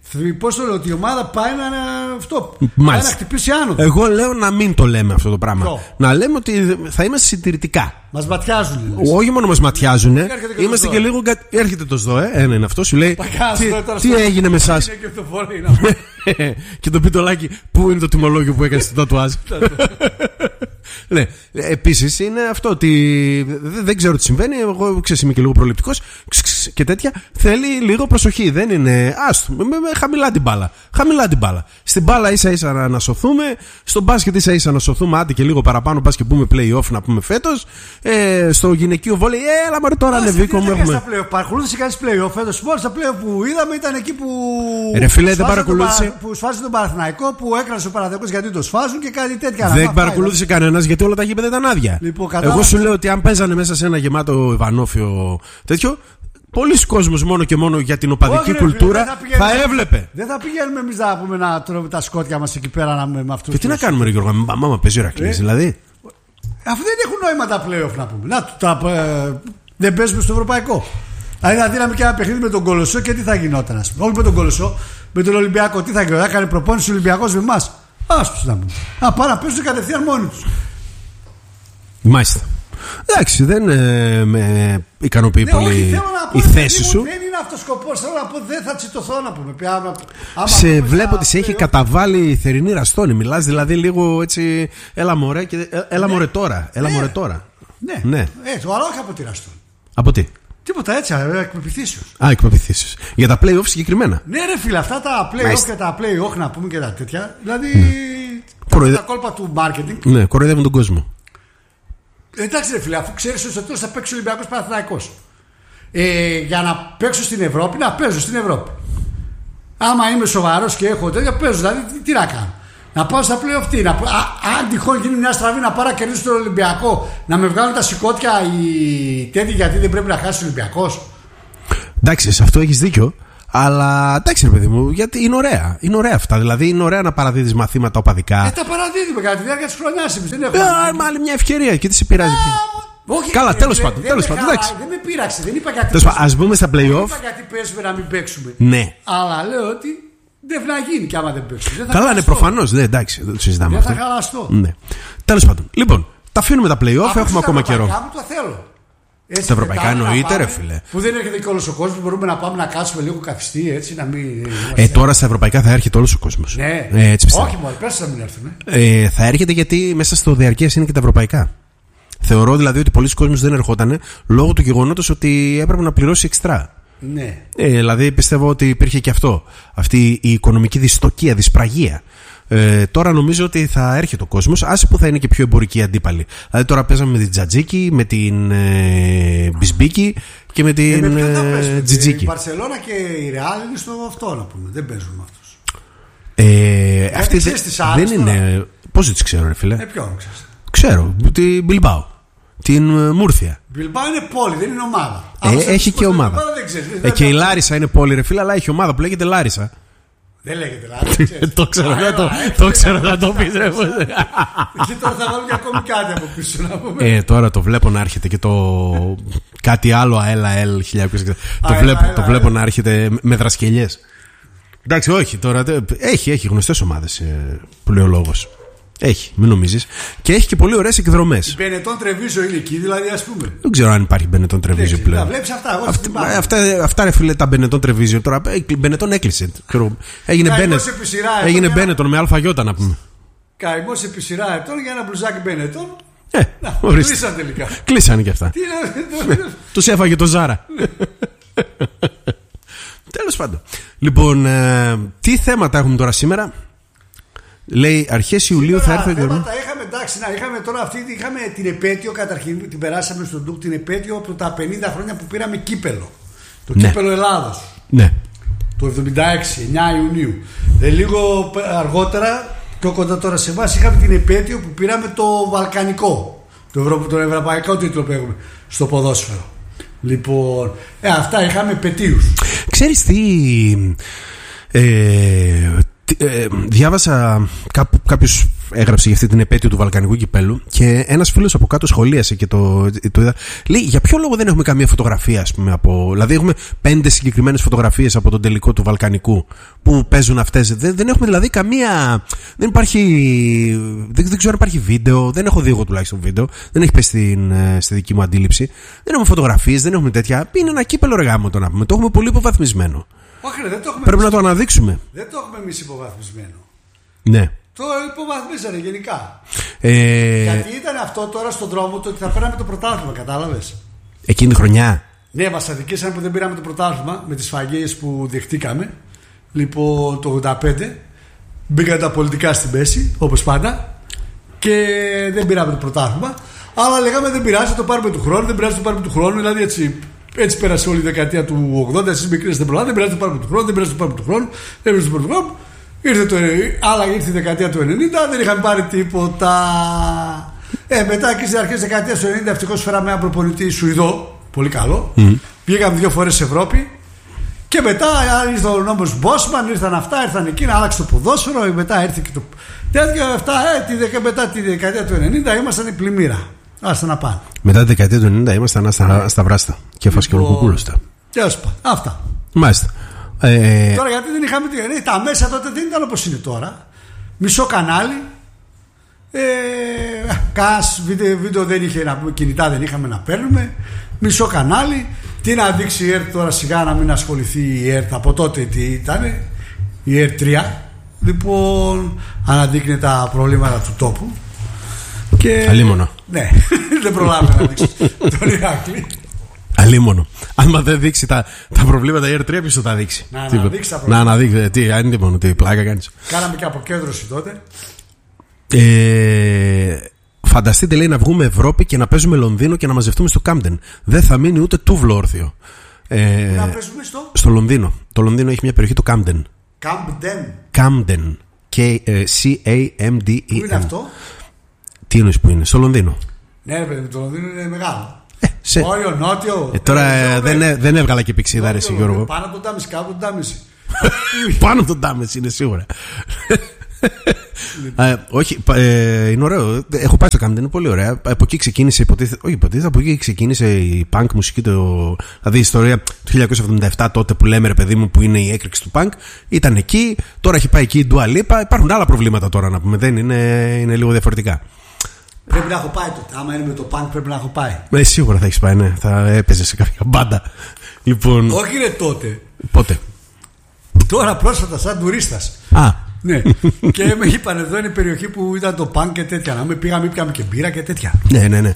B: Πώς το λέω, ότι η ομάδα πάει να, αυτό,
A: πάει
B: να χτυπήσει άνω.
A: Εγώ λέω να μην το λέμε αυτό το πράγμα. Ποιο? Να λέμε ότι θα είμαστε συντηρητικά.
B: Μας ματιάζουν.
A: Όχι μόνο μας ματιάζουν, είμαστε και λίγο. Έρχεται το ΣΔΟΕ, ένα είναι αυτό, σου λέει. Τι, τι έγινε με εσάς? Και το πιτολάκι, πού είναι το τιμολόγιο που έκανε στο τατουάζ? Ναι. Επίσης είναι αυτό ότι δεν ξέρω τι συμβαίνει. Εγώ ξέρω, είμαι και λίγο προληπτικός και τέτοια. Θέλει λίγο προσοχή. Δεν είναι. Άστο, με, με, χαμηλά την μπάλα. Χαμηλά την μπάλα. Στην μπάλα ίσα ίσα να, να σωθούμε. Στο μπάσκετ ίσα ίσα να σωθούμε. Άντε και λίγο παραπάνω. Πας και πούμε play-off να πούμε φέτος. Ε, στο γυναικείο βόλεϊ, ε, έλα μωρέ τώρα ανεβήκω.
B: Παρακολούθησε κανείς play-off φέτος? Μόνο στα play-off που είδαμε ήταν εκεί που.
A: Ρε φίλε, δεν παρακολούθησε.
B: Που σφάζει τον Παναθηναϊκό, που έκρασε ο Παναθηναϊκός γιατί το σφάζουν και κάτι τέτοια.
A: Δεν παρακολούθησε κανένα γιατί όλα τα γήπεδα ήταν άδεια.
B: Λοιπόν,
A: εγώ σου λέω ότι αν παίζανε μέσα σε ένα γεμάτο Ιβανόφιο τέτοιο, πολλοί κόσμος μόνο και μόνο για την οπαδική όχι, κουλτούρα ρε, θα, θα έβλεπε.
B: Δεν θα πηγαίνουμε εμείς να πούμε να τρώμε τα σκότια μας εκεί πέρα να, με αυτούς.
A: Και τι να κάνουμε, ρε Γιώργο, μάμα παίζει ο Ηρακλής, δηλαδή.
B: Αφού δεν έχουν νόημα τα play-off να πούμε. Να, τα, ε, δεν παίζουμε στο ευρωπαϊκό. Δηλαδή να δίναμε και ένα παιχνίδι με τον Κολοσσό και τι θα γινόταν, ας πούμε. Όχι με τον Κολοσσό, με τον Ολυμπιακό. Τι θα γινόταν, θα έκανε προπόνηση ο Ολυμπιακός με εμάς. Άστος να πούμε. Α, πάνε να παίζουν κατευθείαν μόνοι τους.
A: Μάλιστα. Εντάξει, δεν ε, με ικανοποιεί ναι, πολύ όχι, η θέση σου.
B: Δεν είναι αυτός ο σκοπός. Θέλω να πω, δεν θα τσιτωθώ να πούμε. Άμα, άμα
A: σε βλέπω ότι σε έχει καταβάλει η θερινή ραστόνη. Μιλάς δηλαδή λίγο έτσι. Έλα μωρέ, και, έλα ναι. μωρέ τώρα. Έλα ναι. μωρέ τώρα.
B: Ναι, ναι. Ε, αλλά όχι από τη ραστόνη.
A: Από τι?
B: Τίποτα έτσι, εκπεπιθήσεως.
A: Α, εκπεπιθήσεως. Για τα play-off συγκεκριμένα.
B: Ναι, ρε φίλε, αυτά τα play-off και τα play-off να πούμε και τα τέτοια. Δηλαδή. Ναι. Τα, Κοροϊδε... τα κόλπα του marketing.
A: Ναι, κοροϊδεύουν τον κόσμο.
B: Εντάξει, ρε φίλε, αφού ξέρεις ότι στο τέλος θα παίξει ο Ολυμπιακός Παναθηναϊκός. Ε, για να παίξω στην Ευρώπη, να παίζω στην Ευρώπη. Άμα είμαι σοβαρός και έχω τέτοια, παίζω. Δηλαδή, τι, τι να κάνω. Να πάω στα play-off τι. Να, α, αν τυχόν γίνει μια στραβή να πάρω να κερδίσω τον Ολυμπιακό, να με βγάλουν τα σηκώτια οι τέτοιοι γιατί δεν πρέπει να χάσει ο Ολυμπιακός.
A: Εντάξει, σε αυτό έχεις δίκιο. Αλλά εντάξει, ρε παιδί μου, γιατί είναι ωραία. Είναι ωραία αυτά. Δηλαδή, είναι ωραία να παραδίδεις μαθήματα οπαδικά.
B: Ε, τα παραδίδουμε κατά τη διάρκεια της χρονιάς. Εμείς δεν έχουμε.
A: Ε, μα άλλη μια ευκαιρία και τι σε πειράζει πια.
B: Όχι,
A: καλά, τέλος πάντων.
B: Δεν,
A: τέλος πάντων,
B: δεν με πείραξε, δεν είπα γιατί.
A: Ας μπούμε στα play-off. Δεν
B: είπα γιατί παίζουμε να μην παίξουμε.
A: Ναι.
B: Αλλά λέω ότι δεν θα γίνει κι άμα δεν παίξουμε.
A: Καλά, είναι προφανώς. Ναι, εντάξει, δεν το συζητάμε
B: δεν
A: αυτό.
B: Δεν θα χαλαστώ.
A: Ναι. Τέλος πάντων. Λοιπόν, τα αφήνουμε τα play-off,
B: Άπου
A: έχουμε ακόμα καιρό.
B: Μου το θέλω.
A: Στα ευρωπαϊκά εννοείται, ρε φίλε.
B: Που δεν έρχεται και όλος ο κόσμος, μπορούμε να πάμε να κάτσουμε λίγο καθιστή, έτσι να μην.
A: Ε, τώρα στα ευρωπαϊκά θα έρχεται όλος ο κόσμος.
B: Ναι,
A: ε, έτσι πιστεύω.
B: όχι μόνο, πες να μην έρθουμε.
A: Ε, θα έρχεται γιατί μέσα στο διαρκές είναι και τα ευρωπαϊκά. Θεωρώ δηλαδή ότι πολλοί κόσμος δεν ερχόταν λόγω του γεγονότος ότι έπρεπε να πληρώσει εξτρά.
B: Ναι.
A: Ε, δηλαδή πιστεύω ότι υπήρχε και αυτό. Αυτή η οικονομική δυστοκία, δυσπραγία. Ε, τώρα νομίζω ότι θα έρχεται ο κόσμος, άσε που θα είναι και πιο εμπορική αντίπαλη. Δηλαδή τώρα παίζαμε με την Τζατζίκη, με την ε, Μπισμπίκη και με την ε, Τζιτζίκη.
B: Η Μπαρσελόνα και η Ρεάλ είναι στο αυτό να πούμε. Δεν παίζουν με αυτούς.
A: Ε, αυτή δε, δεν είναι. Πώς δεν τις ξέρω, ρε φίλε.
B: Ε, ποιον ξέρεις?
A: Ξέρω, την Μπιλμπάο. Την Μούρθια.
B: Μπιλμπάο είναι πόλη, δεν είναι ομάδα.
A: Ε, έχει και ομάδα. Ε, και η Λάρισα είναι πόλη, ρε φίλε, αλλά έχει ομάδα που λέγεται Λάρισα.
B: Δεν λέγεται Λάρισα.
A: Το ξέρω, το ξέρω να το πεις, ρε.
B: Εκεί τώρα θα βάλω και ακόμη κάτι από πίσω να πούμε.
A: Ε, τώρα το βλέπω να έρχεται και το. Κάτι άλλο, αέλα, ελ, χίλια εννιακόσια. Το βλέπω να έρχεται με δρασκελιές. Εντάξει, όχι τώρα. Έχει, έχει γνωστές ομάδες που λέει ο λόγος. Έχει, μην νομίζεις. Και έχει και πολύ ωραίες εκδρομές.
B: Η Μπενετόν Τρεβίζο είναι εκεί, δηλαδή, ας πούμε.
A: Δεν ξέρω αν υπάρχει Μπενετόν Τρεβίζο πλέον.
B: Τα βλέπεις αυτά, εγώ
A: αυτά, αυτά, αυτά ρε φίλε, τα Μπενετόν Τρεβίζο. Τώρα η Μπενετόν έκλεισε. Έγινε Μπένετον. Έγινε Μπένετον με αλφαγιώτα να πούμε.
B: Καημός επί σειρά ετών για ένα μπλουζάκι Μπένετον.
A: Ε,
B: κλείσαν τελικά.
A: Κλείσαν και αυτά. Τους έφαγε το Ζάρα. Τέλος πάντων. Λοιπόν, τι θέματα έχουμε τώρα σήμερα? Λέει αρχές Ιουλίου θα έρθει ο Γιώργος.
B: Είχαμε, εντάξει, να, είχαμε τώρα αυτή, είχαμε την επέτειο καταρχήν, την περάσαμε στον Ντουκ, την επέτειο από τα πενήντα χρόνια που πήραμε κύπελο. Το ναι. κύπελο Ελλάδος.
A: Ναι.
B: Το εβδομήντα έξι, εννιά Ιουνίου. Ε, λίγο αργότερα, πιο κοντά τώρα σε εμάς, είχαμε την επέτειο που πήραμε το Βαλκανικό. Το Ευρω, τον ευρωπαϊκό τίτλο που έχουμε στο ποδόσφαιρο. Λοιπόν, ε, αυτά είχαμε επετείους.
A: Ξέρεις τι. Ε, Ε, διάβασα κάπου, κάποιους έγραψε για αυτή την επέτειο του Βαλκανικού κυπέλου και ένας φίλος από κάτω σχολίασε και το, το είδα. Λέει, για ποιο λόγο δεν έχουμε καμία φωτογραφία, ας πούμε, από. Δηλαδή, έχουμε πέντε συγκεκριμένες φωτογραφίες από τον τελικό του Βαλκανικού που παίζουν αυτές. Δεν, δεν έχουμε δηλαδή καμία. Δεν υπάρχει. Δεν, δεν ξέρω αν υπάρχει βίντεο. Δεν έχω δει εγώ τουλάχιστον βίντεο. Δεν έχει πέσει στην, στη δική μου αντίληψη. Δεν έχουμε φωτογραφίες, δεν έχουμε τέτοια. Είναι ένα κύπελο εργάμο το να πούμε. Το έχουμε πολύ υποβαθμισμένο.
B: Όχι, δεν το έχουμε.
A: Πρέπει να το αναδείξουμε.
B: Δεν το έχουμε εμείς υποβαθμισμένο.
A: Ναι.
B: Το υποβαθμίσανε γενικά.
A: Ε...
B: Γιατί ήταν αυτό τώρα στον δρόμο το ότι θα πέραμε το πρωτάθλημα, κατάλαβες.
A: Εκείνη τη χρονιά.
B: Ναι, μας αδικήσαν που δεν πήραμε το πρωτάθλημα με τις σφαγές που δεχτήκαμε. Λοιπόν, το ογδόντα πέντε μπήκαν τα πολιτικά στην μέση, όπως πάντα, και δεν πήραμε το πρωτάθλημα. Αλλά λέγαμε δεν πειράζει, το πάρουμε του χρόνου, δεν πειράζει, το πάρουμε του χρόνου. Δηλαδή έτσι, έτσι πέρασε όλη η δεκαετία του ογδόντα. Εσείς μικρές δεν προλάβετε, δεν πειράζει, το πάρουμε του χρόνου, δεν πειράζει, το πάρουμε του χρόνου, δεν πειράζει, το πάρουμε του χρόνου. Ήρθε το, άλλα ήρθε η δεκαετία του ενενήντα, δεν είχαμε πάρει τίποτα. Ε, μετά και στις αρχές της δεκαετίας του ενενήντα ευτυχώς φέραμε ένα προπονητή Σουηδό, πολύ καλό. Mm. Πήγαμε δύο φορές σε Ευρώπη. Και μετά ήρθε ο νόμος Μπόσμαν, ήρθαν αυτά, ήρθαν εκείνα, άλλαξε το ποδόσφαιρο. Μετά ήρθε και το. Τέτοια αυτά, ε, τη, μετά τη δεκαετία του ενενήντα ήμασταν η πλημμύρα. Άστα να πάνε.
A: Μετά τη δεκαετία του ενενήντα ήμασταν στα, στα βράστα και φασκελοκουκούλωστα.
B: Τέλος πάντων, αυτά.
A: Μάλιστα. Ε...
B: Τώρα γιατί δεν είχαμε. Τα μέσα τότε δεν ήταν όπως είναι τώρα. Μισό κανάλι. Ε, κας, βίντεο, βίντεο δεν είχε να πούμε, κινητά δεν είχαμε να παίρνουμε. Μισό κανάλι. Τι να δείξει η ΕΡΤ τώρα, σιγά να μην ασχοληθεί η ΕΡΤ. Από τότε τι ήταν, η ΕΡΤ τρία. Λοιπόν, αναδείκνει τα προβλήματα του τόπου. Και...
A: Αλίμονο.
B: Ναι, δεν προλάβει να δείξει τον Ηράκλη.
A: Αλίμονο. Άμα δεν δείξει τα, τα προβλήματα η ΕΡΤ τρία, ποιος θα τα δείξει.
B: Να αναδείξει τα προβλήματα.
A: Να αναδείξει. Τι, αν είναι μόνο, τι πλάκα κάνεις.
B: Κάναμε και αποκέντρωση τότε.
A: Ε, φανταστείτε, λέει, να βγούμε Ευρώπη και να παίζουμε Λονδίνο και να μαζευτούμε στο Κάμπτεν. Δεν θα μείνει ούτε τούβλο όρθιο. Ε,
B: να παίζουμε στο...
A: στο Λονδίνο. Το Λονδίνο έχει μια περιοχή, το Κάμπτεν.
B: Κάμπτεν.
A: Κάμπτεν. C A M D E N.
B: Πού είναι αυτό?
A: Τι εννοείς που είναι? Στο Λονδίνο.
B: Ναι, ρε παιδί, το Λονδίνο είναι μεγάλο.
A: Ε, σε...
B: Βόρειο, νότιο.
A: Ε, τώρα ε, δεν, ε, δεν έβγαλα και πηξίδα, ρε Γιώργο.
B: Πάνω από τον Τάμιση, κάπου τον Τάμιση.
A: Πάνω από τον Τάμιση είναι σίγουρα. ε, όχι, ε, είναι ωραίο. Έχω πάει στο Κάμπτεν, είναι πολύ ωραία. Από εκεί ξεκίνησε, υποτίθεται, όχι υποτίθεται, από εκεί ξεκίνησε η punk μουσική. Το, δηλαδή η ιστορία του χίλια εννιακόσια εβδομήντα επτά, τότε που λέμε, ρε παιδί μου, που είναι η έκρηξη του punk. Ήταν εκεί, τώρα έχει πάει εκεί η Dua Lipa. Υπάρχουν άλλα προβλήματα τώρα να πούμε. Δεν είναι, είναι λίγο διαφορετικά.
B: Πρέπει να έχω πάει τότε. Άμα είναι με το punk, πρέπει να έχω πάει.
A: Ε, σίγουρα θα έχει πάει, ναι. Θα έπαιζε σε κάποια μπάντα. Λοιπόν...
B: Όχι, είναι τότε.
A: Πότε?
B: Τώρα πρόσφατα, σαν τουρίστας.
A: Α.
B: Ναι. Και με είπαν εδώ είναι η περιοχή που ήταν το punk και τέτοια. Να με πήγαμε, πήγαμε και μπύρα και τέτοια.
A: Ναι, ναι, ναι.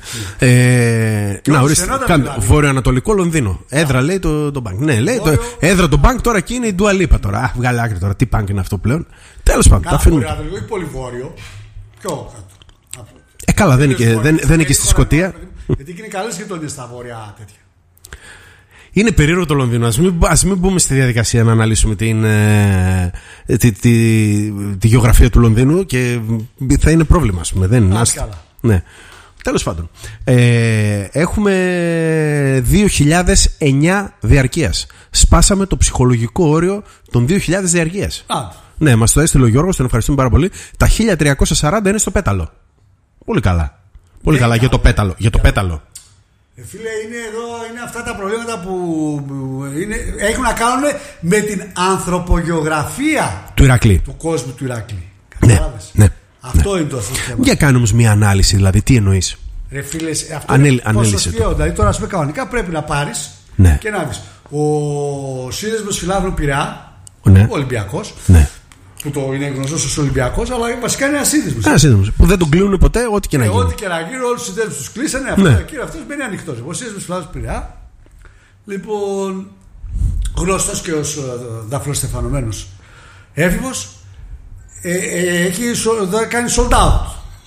A: Ε, να ορίστε. Βορειοανατολικό Λονδίνο. Έδρα λέει το, το punk. Ναι, λέει το, έδρα το punk τώρα και είναι η Dua Lipa τώρα. Α, βγάλε άκρη τώρα. Τι punk είναι αυτό πλέον? Τέλος πάντων.
B: Βορειοανατολικό ή πολύ βόρειο. Πιο κάτω.
A: Ε, καλά, δεν είναι και στη Σκωτία.
B: Γιατί είναι καλές γειτονιές στα βόρεια τέτοια.
A: Είναι περίεργο το Λονδίνο. Ας μην, ας μην μπούμε στη διαδικασία να αναλύσουμε την, ε, τη, τη, τη γεωγραφία του Λονδίνου και θα είναι πρόβλημα, ας πούμε. Δεν είναι άστα. Ναι. Τέλος πάντων. Ε, έχουμε δύο χιλιάδες εννιά διαρκείας. Σπάσαμε το ψυχολογικό όριο των δύο χιλιάδες διαρκείας.
B: Α.
A: Ναι, μας το έστειλε ο Γιώργος, τον ευχαριστούμε πάρα πολύ. Τα χίλια τριακόσια σαράντα είναι στο πέταλο. Πολύ καλά. Πολύ καλά για το πέταλο. Για το πέταλο.
B: Ε, φίλε, είναι εδώ, είναι αυτά τα προβλήματα που είναι, έχουν να κάνουν με την ανθρωπογεωγραφία
A: του Ηρακλή.
B: Του κόσμου του Ηρακλή.
A: Ναι, ναι,
B: αυτό
A: ναι.
B: είναι το θέμα.
A: Για κάνουμε όμως μια ανάλυση, δηλαδή, τι εννοείς?
B: Ρε φίλε, αυτό
A: Ανέλ,
B: είναι πόσο το. Δηλαδή, τώρα, ας πούμε, κανονικά πρέπει να πάρεις, ναι, και να δεις. Ο σύνδεσμος φιλάθλων Πειραιά,
A: ναι,
B: ο Ολυμπιακός,
A: ναι, που
B: το είναι γνωστός ως Ολυμπιακός, αλλά βασικά είναι ένα σύνδεσμος.
A: Ένα σύνδεσμος που δεν τον κλείνουν ποτέ, ό,τι και να γίνει.
B: Ό,τι και να γίνει, όλους τους σύνδεσμους τους κλείσανε. Αυτό, ναι, αυτός μένει ανοιχτός. Ο σύνδεσμος φιλάθλων Πειραιά, λοιπόν, γνωστός και ως δαφλοστεφανωμένος έφηβος, ε, ε, έχει κάνει sold out.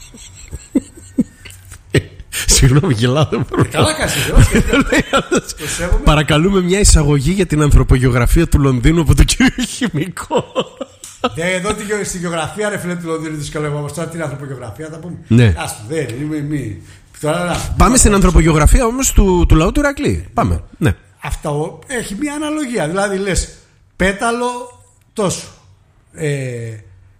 A: Συγγνώμη, γελάω.
B: Καλά κάνεις.
A: Παρακαλούμε μια εισαγωγή για την ανθρωπογεωγραφία του Λονδίνου από τον κύριο Χημικό.
B: Εδώ στη γεωγραφία, ρε φίλε, του Λονδίνου δυσκολεύομαστε. Τώρα την ανθρωπογεωγραφία θα πούμε.
A: Ναι.
B: Άστο, δεν είναι.
A: Πάμε στην ανθρωπογεωγραφία όμως του, του λαού του Ηρακλή. Πάμε. Ναι.
B: Αυτό έχει μια αναλογία. Δηλαδή λες πέταλο τόσο. Ε,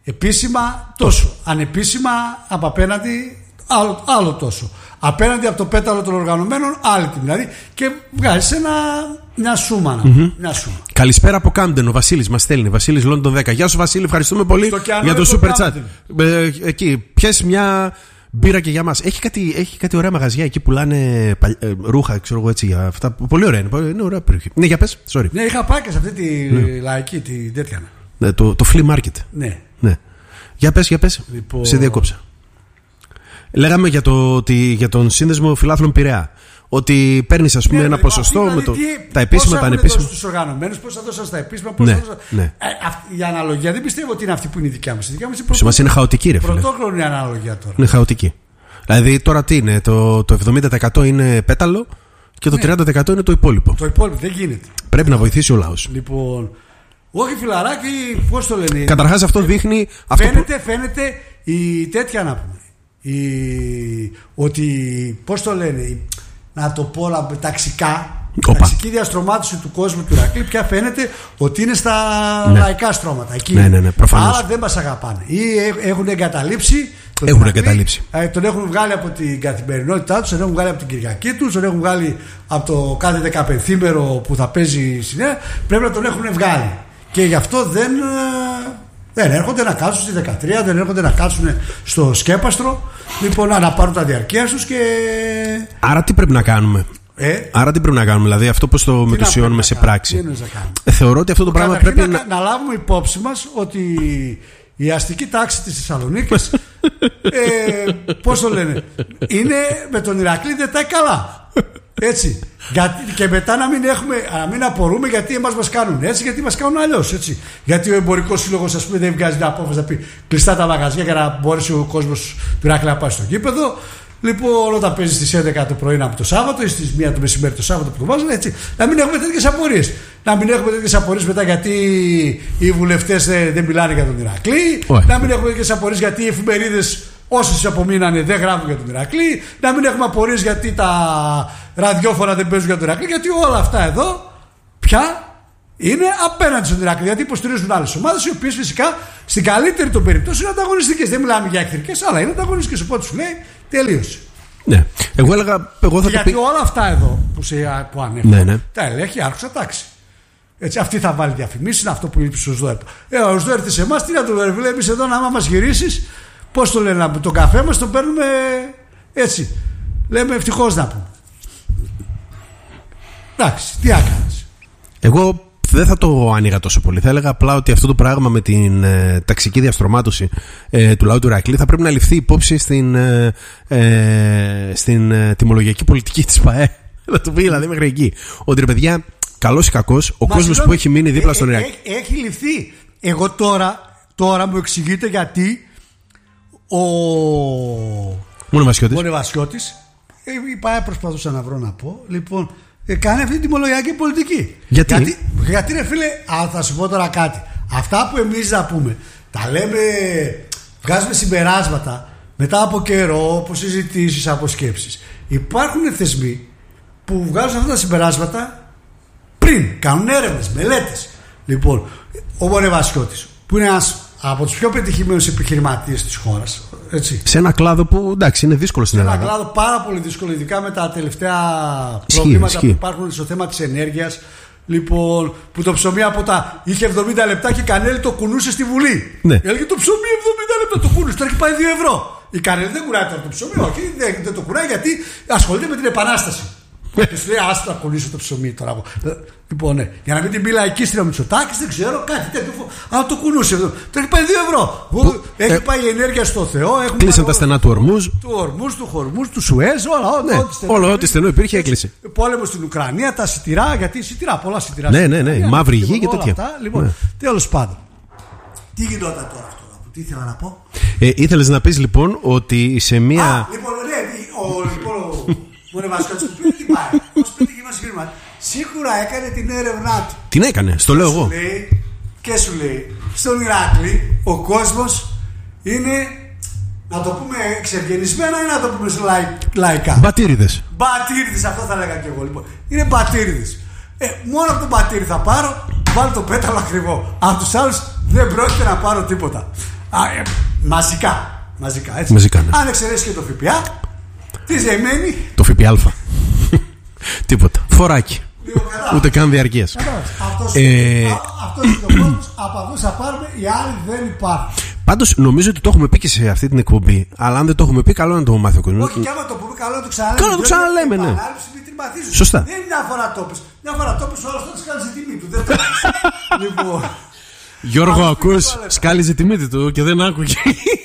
B: Επίσημα τόσο. Ανεπίσημα από απέναντι άλλο, άλλο τόσο. Απέναντι από το πέταλο των οργανωμένων άλλη την. Δηλαδή και βγάζει ένα, μια σούμα. Mm-hmm. Μια σούμα.
A: Καλησπέρα από Κάμπτεν. Ο Βασίλης μας στέλνει. Βασίλης Λόντον δέκα. Γεια σου Βασίλη, ευχαριστούμε πολύ για το super chat. Ε, εκεί, πιες μια μπύρα και για μας. Έχει κάτι, έχει κάτι ωραία μαγαζιά εκεί που πουλάνε ε, ρούχα, ξέρω εγώ έτσι για αυτά. Πολύ ωραία είναι. Είναι ωραία περιοχή. Ναι, για πες. Sorry.
B: Ναι, είχα πάει και σε αυτή τη ναι. λαϊκή, τη τέτοια.
A: Ναι, το, το flea market.
B: Ναι.
A: ναι. Για πες, για πες. Λοιπόν... Σε διακόψα. Λέγαμε για, το, ότι, για τον σύνδεσμο φιλάθλων Πειραιά. Ότι παίρνει, ας πούμε, ναι, ένα ποσοστό δηλαδή, με το, τι, τα επίσημα, τα ανεπίσημα.
B: Στους οργανωμένους, πώς θα δώσουν στα επίσημα, πώς ναι, θα δώσουν. Ναι. Ε, αυτή, η αναλογία δεν πιστεύω ότι είναι αυτή που είναι η δικιά μας. Η δικιά μας είναι, πρωτό...
A: είναι χαοτική, ρε φίλε.
B: Πρωτόχρονη αναλογία τώρα.
A: Είναι χαοτική. Δηλαδή τώρα τι είναι, το, το εβδομήντα τοις εκατό είναι πέταλο και το ναι. τριάντα τοις εκατό είναι το υπόλοιπο.
B: Το υπόλοιπο δεν γίνεται.
A: Πρέπει να βοηθήσει ο λαός.
B: Λοιπόν, όχι φιλαράκι, πώς το λένε.
A: Καταρχάς αυτό δείχνει.
B: Φαίνεται, αυτό... φαίνεται η τέτοια να πούμε. Η... Ότι, πώς το λένε, να το πω να, ταξικά, η ταξική διαστρωμάτωση του κόσμου του Ηρακλή πια φαίνεται ότι είναι στα ναι. λαϊκά στρώματα. Εκεί
A: ναι, ναι, ναι,
B: άρα δεν μας αγαπάνε. Ή έχουν εγκαταλείψει.
A: Τον έχουν Ηρακλή, εγκαταλείψει.
B: Τον έχουν βγάλει από την καθημερινότητά τους, τον έχουν βγάλει από την Κυριακή τους, τον έχουν βγάλει από το κάθε δεκαπενθήμερο που θα παίζει συνέχεια. Πρέπει να τον έχουν βγάλει. Και γι' αυτό δεν. Δεν έρχονται να κάτσουν στη δεκατρία, δεν έρχονται να κάτσουν στο σκέπαστρο. Λοιπόν, να πάρουν τα διαρκεία τους και.
A: Άρα τι πρέπει να κάνουμε.
B: Ε?
A: Άρα τι πρέπει να κάνουμε, δηλαδή αυτό πώς το μετουσιώνουμε σε πράξη.
B: Ε,
A: θεωρώ ότι αυτό το πράγμα πρέπει
B: να,
A: να...
B: να λάβουμε υπόψη μας ότι η αστική τάξη της Θεσσαλονίκης ε, πώς το λένε, είναι με τον Ηρακλή δεν τα καλά. Έτσι. Γιατί, και μετά να μην, έχουμε, να μην απορούμε γιατί εμάς μας κάνουν έτσι, γιατί μας κάνουν αλλιώς. Έτσι. Γιατί ο εμπορικός σύλλογος, ας πούμε, δεν βγάζει την απόφαση να πει κλειστά τα μαγαζιά για να μπορέσει ο κόσμος του Ηρακλή να πάει στο γήπεδο. Λοιπόν, όταν παίζει στις έντεκα το πρωί από το Σάββατο ή στις μία το μεσημέρι το Σάββατο που το βάζουν, έτσι. Να μην έχουμε τέτοιες απορίες. Να μην έχουμε τέτοιες απορίες μετά γιατί οι βουλευτές δεν μιλάνε για τον Ηρακλή. Oh, να μην έχουμε τέτοιες απορίες γιατί οι εφημερίδες όσες απομείνανε δεν γράφουν για τον Ηρακλή. Να μην έχουμε απορίες γιατί τα ραδιόφωνα δεν παίζουν για τον Ηρακλή. Γιατί όλα αυτά εδώ πια είναι απέναντι στον Ηρακλή. Γιατί υποστηρίζουν άλλες ομάδες, οι οποίες φυσικά στην καλύτερη των περιπτώσεων είναι ανταγωνιστικές. Δεν μιλάμε για εχθρικές, αλλά είναι ανταγωνιστικές. Οπότε σου λέει τελείωσε.
A: Ναι. Εγώ έλεγα. Εγώ θα
B: γιατί
A: το πει...
B: όλα αυτά εδώ που, σε, που ανέφερα,
A: ναι, ναι.
B: τα ελέγχει άρχουσα τάξη. Έτσι, αυτή θα βάλει διαφημίσεις, είναι αυτό που είπε στο ΣΔΟΕΡ. Ε, ο ΣΔΟΕΡ ήρθε σε εμάς, τι να το βλέπει, εμείς εδώ να μας γυρίσεις, πώς το λένε, τον καφέ μας τον παίρνουμε έτσι. Λέμε ευτυχώς να πούμε. Εντάξει, τι έκανες.
A: Εγώ δεν θα το άνοιγα τόσο πολύ. Θα έλεγα απλά ότι αυτό το πράγμα με την ε, ταξική διαστρωμάτωση ε, του λαού του Ηρακλή θα πρέπει να ληφθεί υπόψη στην, ε, ε, στην ε, τιμολογιακή πολιτική της ΠΑΕ. Θα το πει δηλαδή μέχρι εκεί. Ότι ρε παιδιά, καλός ή κακός, ο κόσμος που έχει μείνει δίπλα στον Ηρακλή.
B: Έχει, έχει ληφθεί. Εγώ τώρα, τώρα μου εξηγείται γιατί ο Μονεβασιώτης, η ΠΑΕ προσπαθούσα να βρω να πω, λοιπόν, κάνει αυτή την τιμολογιακή πολιτική.
A: Γιατί,
B: γιατί, γιατί ρε φίλε, α, θα σου πω τώρα κάτι. Αυτά που εμείς να πούμε, τα λέμε, βγάζουμε συμπεράσματα μετά από καιρό, από συζητήσεις, από σκέψεις. Υπάρχουν θεσμοί που βγάζουν αυτά τα συμπεράσματα πριν, κάνουν έρευνες, μελέτες. Λοιπόν, ο Μονεβασιώτης, που είναι ένας από τους πιο πετυχημένους επιχειρηματίες της χώρας, έτσι.
A: Σε ένα κλάδο που εντάξει είναι δύσκολο στην Ελλάδα.
B: Σε ένα κλάδο πάρα πολύ δύσκολο, ειδικά με τα τελευταία προβλήματα ισχύει, που υπάρχουν στο θέμα της ενέργειας. Λοιπόν, που το ψωμί από τα είχε εβδομήντα λεπτά και η Κανέλη το κουνούσε στη Βουλή.
A: Ναι.
B: Έλεγε το ψωμί εβδομήντα λεπτά το κουνούσε, τώρα έχει πάει δύο ευρώ. Η Κανέλη δεν κουράει τώρα το ψωμί, όχι, δεν, δεν το κουράει γιατί ασχολείται με την επανάσταση. Και σου λέει, άστα να κολλήσω το ψωμί τώρα. Λοιπόν, ναι. Για να μην την πει λαϊκίστρια Μητσοτάκης, δεν ξέρω, κάτι τέτοιο. Αλλά το κουνούσε. Το έχει πάει δύο ευρώ. Που, έχει ε, πάει η ενέργεια στο Θεό.
A: Κλείσαν τα στενά του Ορμούζ.
B: Του Ορμούζ, του Χορμούζ, του Σουέζ, όλα.
A: Ναι, ό,τι στενό, ό,τι στενό υπήρχε έκλεισε.
B: Πόλεμο στην Ουκρανία, τα σιτηρά, γιατί σιτηρά, πολλά σιτηρά.
A: Ναι, ναι, ναι. Η μαύρη γη και τέτοια.
B: Λοιπόν, ναι. Τέλος πάντων. Τι γινόταν τώρα αυτό, τι ήθελα να πω.
A: Ε, ήθελες να πεις λοιπόν ότι σε μία.
B: Α, λοιπόν, ναι, ο. Μπορεί να βάζει του πει τι πάει. Πώς πέτυχε ένα συγκεκριμένο. Σίγουρα έκανε την έρευνά του.
A: Την έκανε, στο λέω εγώ.
B: Λέει, και σου λέει, στον Ηράκλη ο κόσμος είναι, να το πούμε εξευγενισμένα ή να το πούμε λαϊ, λαϊκά.
A: Μπατήριδες.
B: Μπατήριδες, αυτό θα λέγα και εγώ λοιπόν. Είναι μπατήριδες. Ε, μόνο από τον μπατήρι θα πάρω, βάλω το πέταλο ακριβό. Από τους άλλους δεν πρόκειται να πάρω τίποτα. Α, ε, μαζικά. Μαζικά, έτσι.
A: Μαζικά, ναι.
B: Αν εξαιρέσει και το ΦΠΑ, τι ζεμένη.
A: Το ΦΠΑ. Τίποτα. Φοράκι.
B: Λίγο
A: ούτε καν διαρκείας.
B: Αυτός είναι ο κόσμος, από αυτούς θα πάρουμε, οι άλλοι δεν υπάρχουν.
A: Πάντως νομίζω ότι το έχουμε πει και σε αυτή την εκπομπή. Αλλά αν δεν το έχουμε πει, καλό να το μάθει ο κόσμος.
B: Όχι, και άμα το πούμε, καλό να το ξαναλέμε.
A: Καλό να το ξαναλέμε, ναι. Σωστά.
B: Δεν είναι μια φορά το πεις. Μια φορά το πεις, ο άλλος θα σκάλιζε τη τιμή του. Δεν το λοιπόν.
A: Γιώργο, ακούς, σκάλιζε τη μύτη του και δεν άκουγε.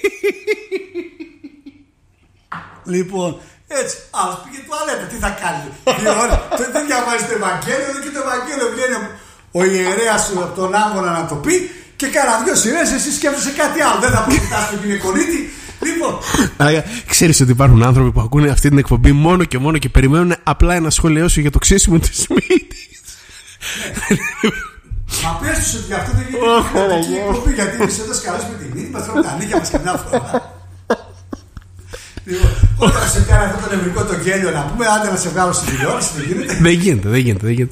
B: Λοιπόν, έτσι, άλλο πήγε τουαλέτα, τι θα κάνει. Δύο ώρες, δεν διαβάζει το Ευαγγέλιο, δεν και το Ευαγγέλιο βγαίνει ο ιερέας από τον άγγονα να το πει και κάνα δυο σειρές, εσύ σκέφτεσαι κάτι άλλο. Δεν θα αποκτάς τον γυναικολίτη. Λοιπόν.
A: Ξέρεις ότι υπάρχουν άνθρωποι που ακούνε αυτή την εκπομπή μόνο και μόνο και περιμένουν απλά ένα σχόλιο σου για το ξύσιμο της μύτης.
B: Μα πες τους ότι αυτό δεν γίνεται η εκπομπή, γιατί εμείς εδώ σκαλώσουμε τη μύτη, μας τρώμε τα νύχια μας και μια φορά. Όταν σε κάνει αυτό το νευρικό το γέλιο να πούμε, άντε να σε βγάλω στην τηλεόραση, δεν γίνεται.
A: Δεν γίνεται, δεν γίνεται, δεν γίνεται.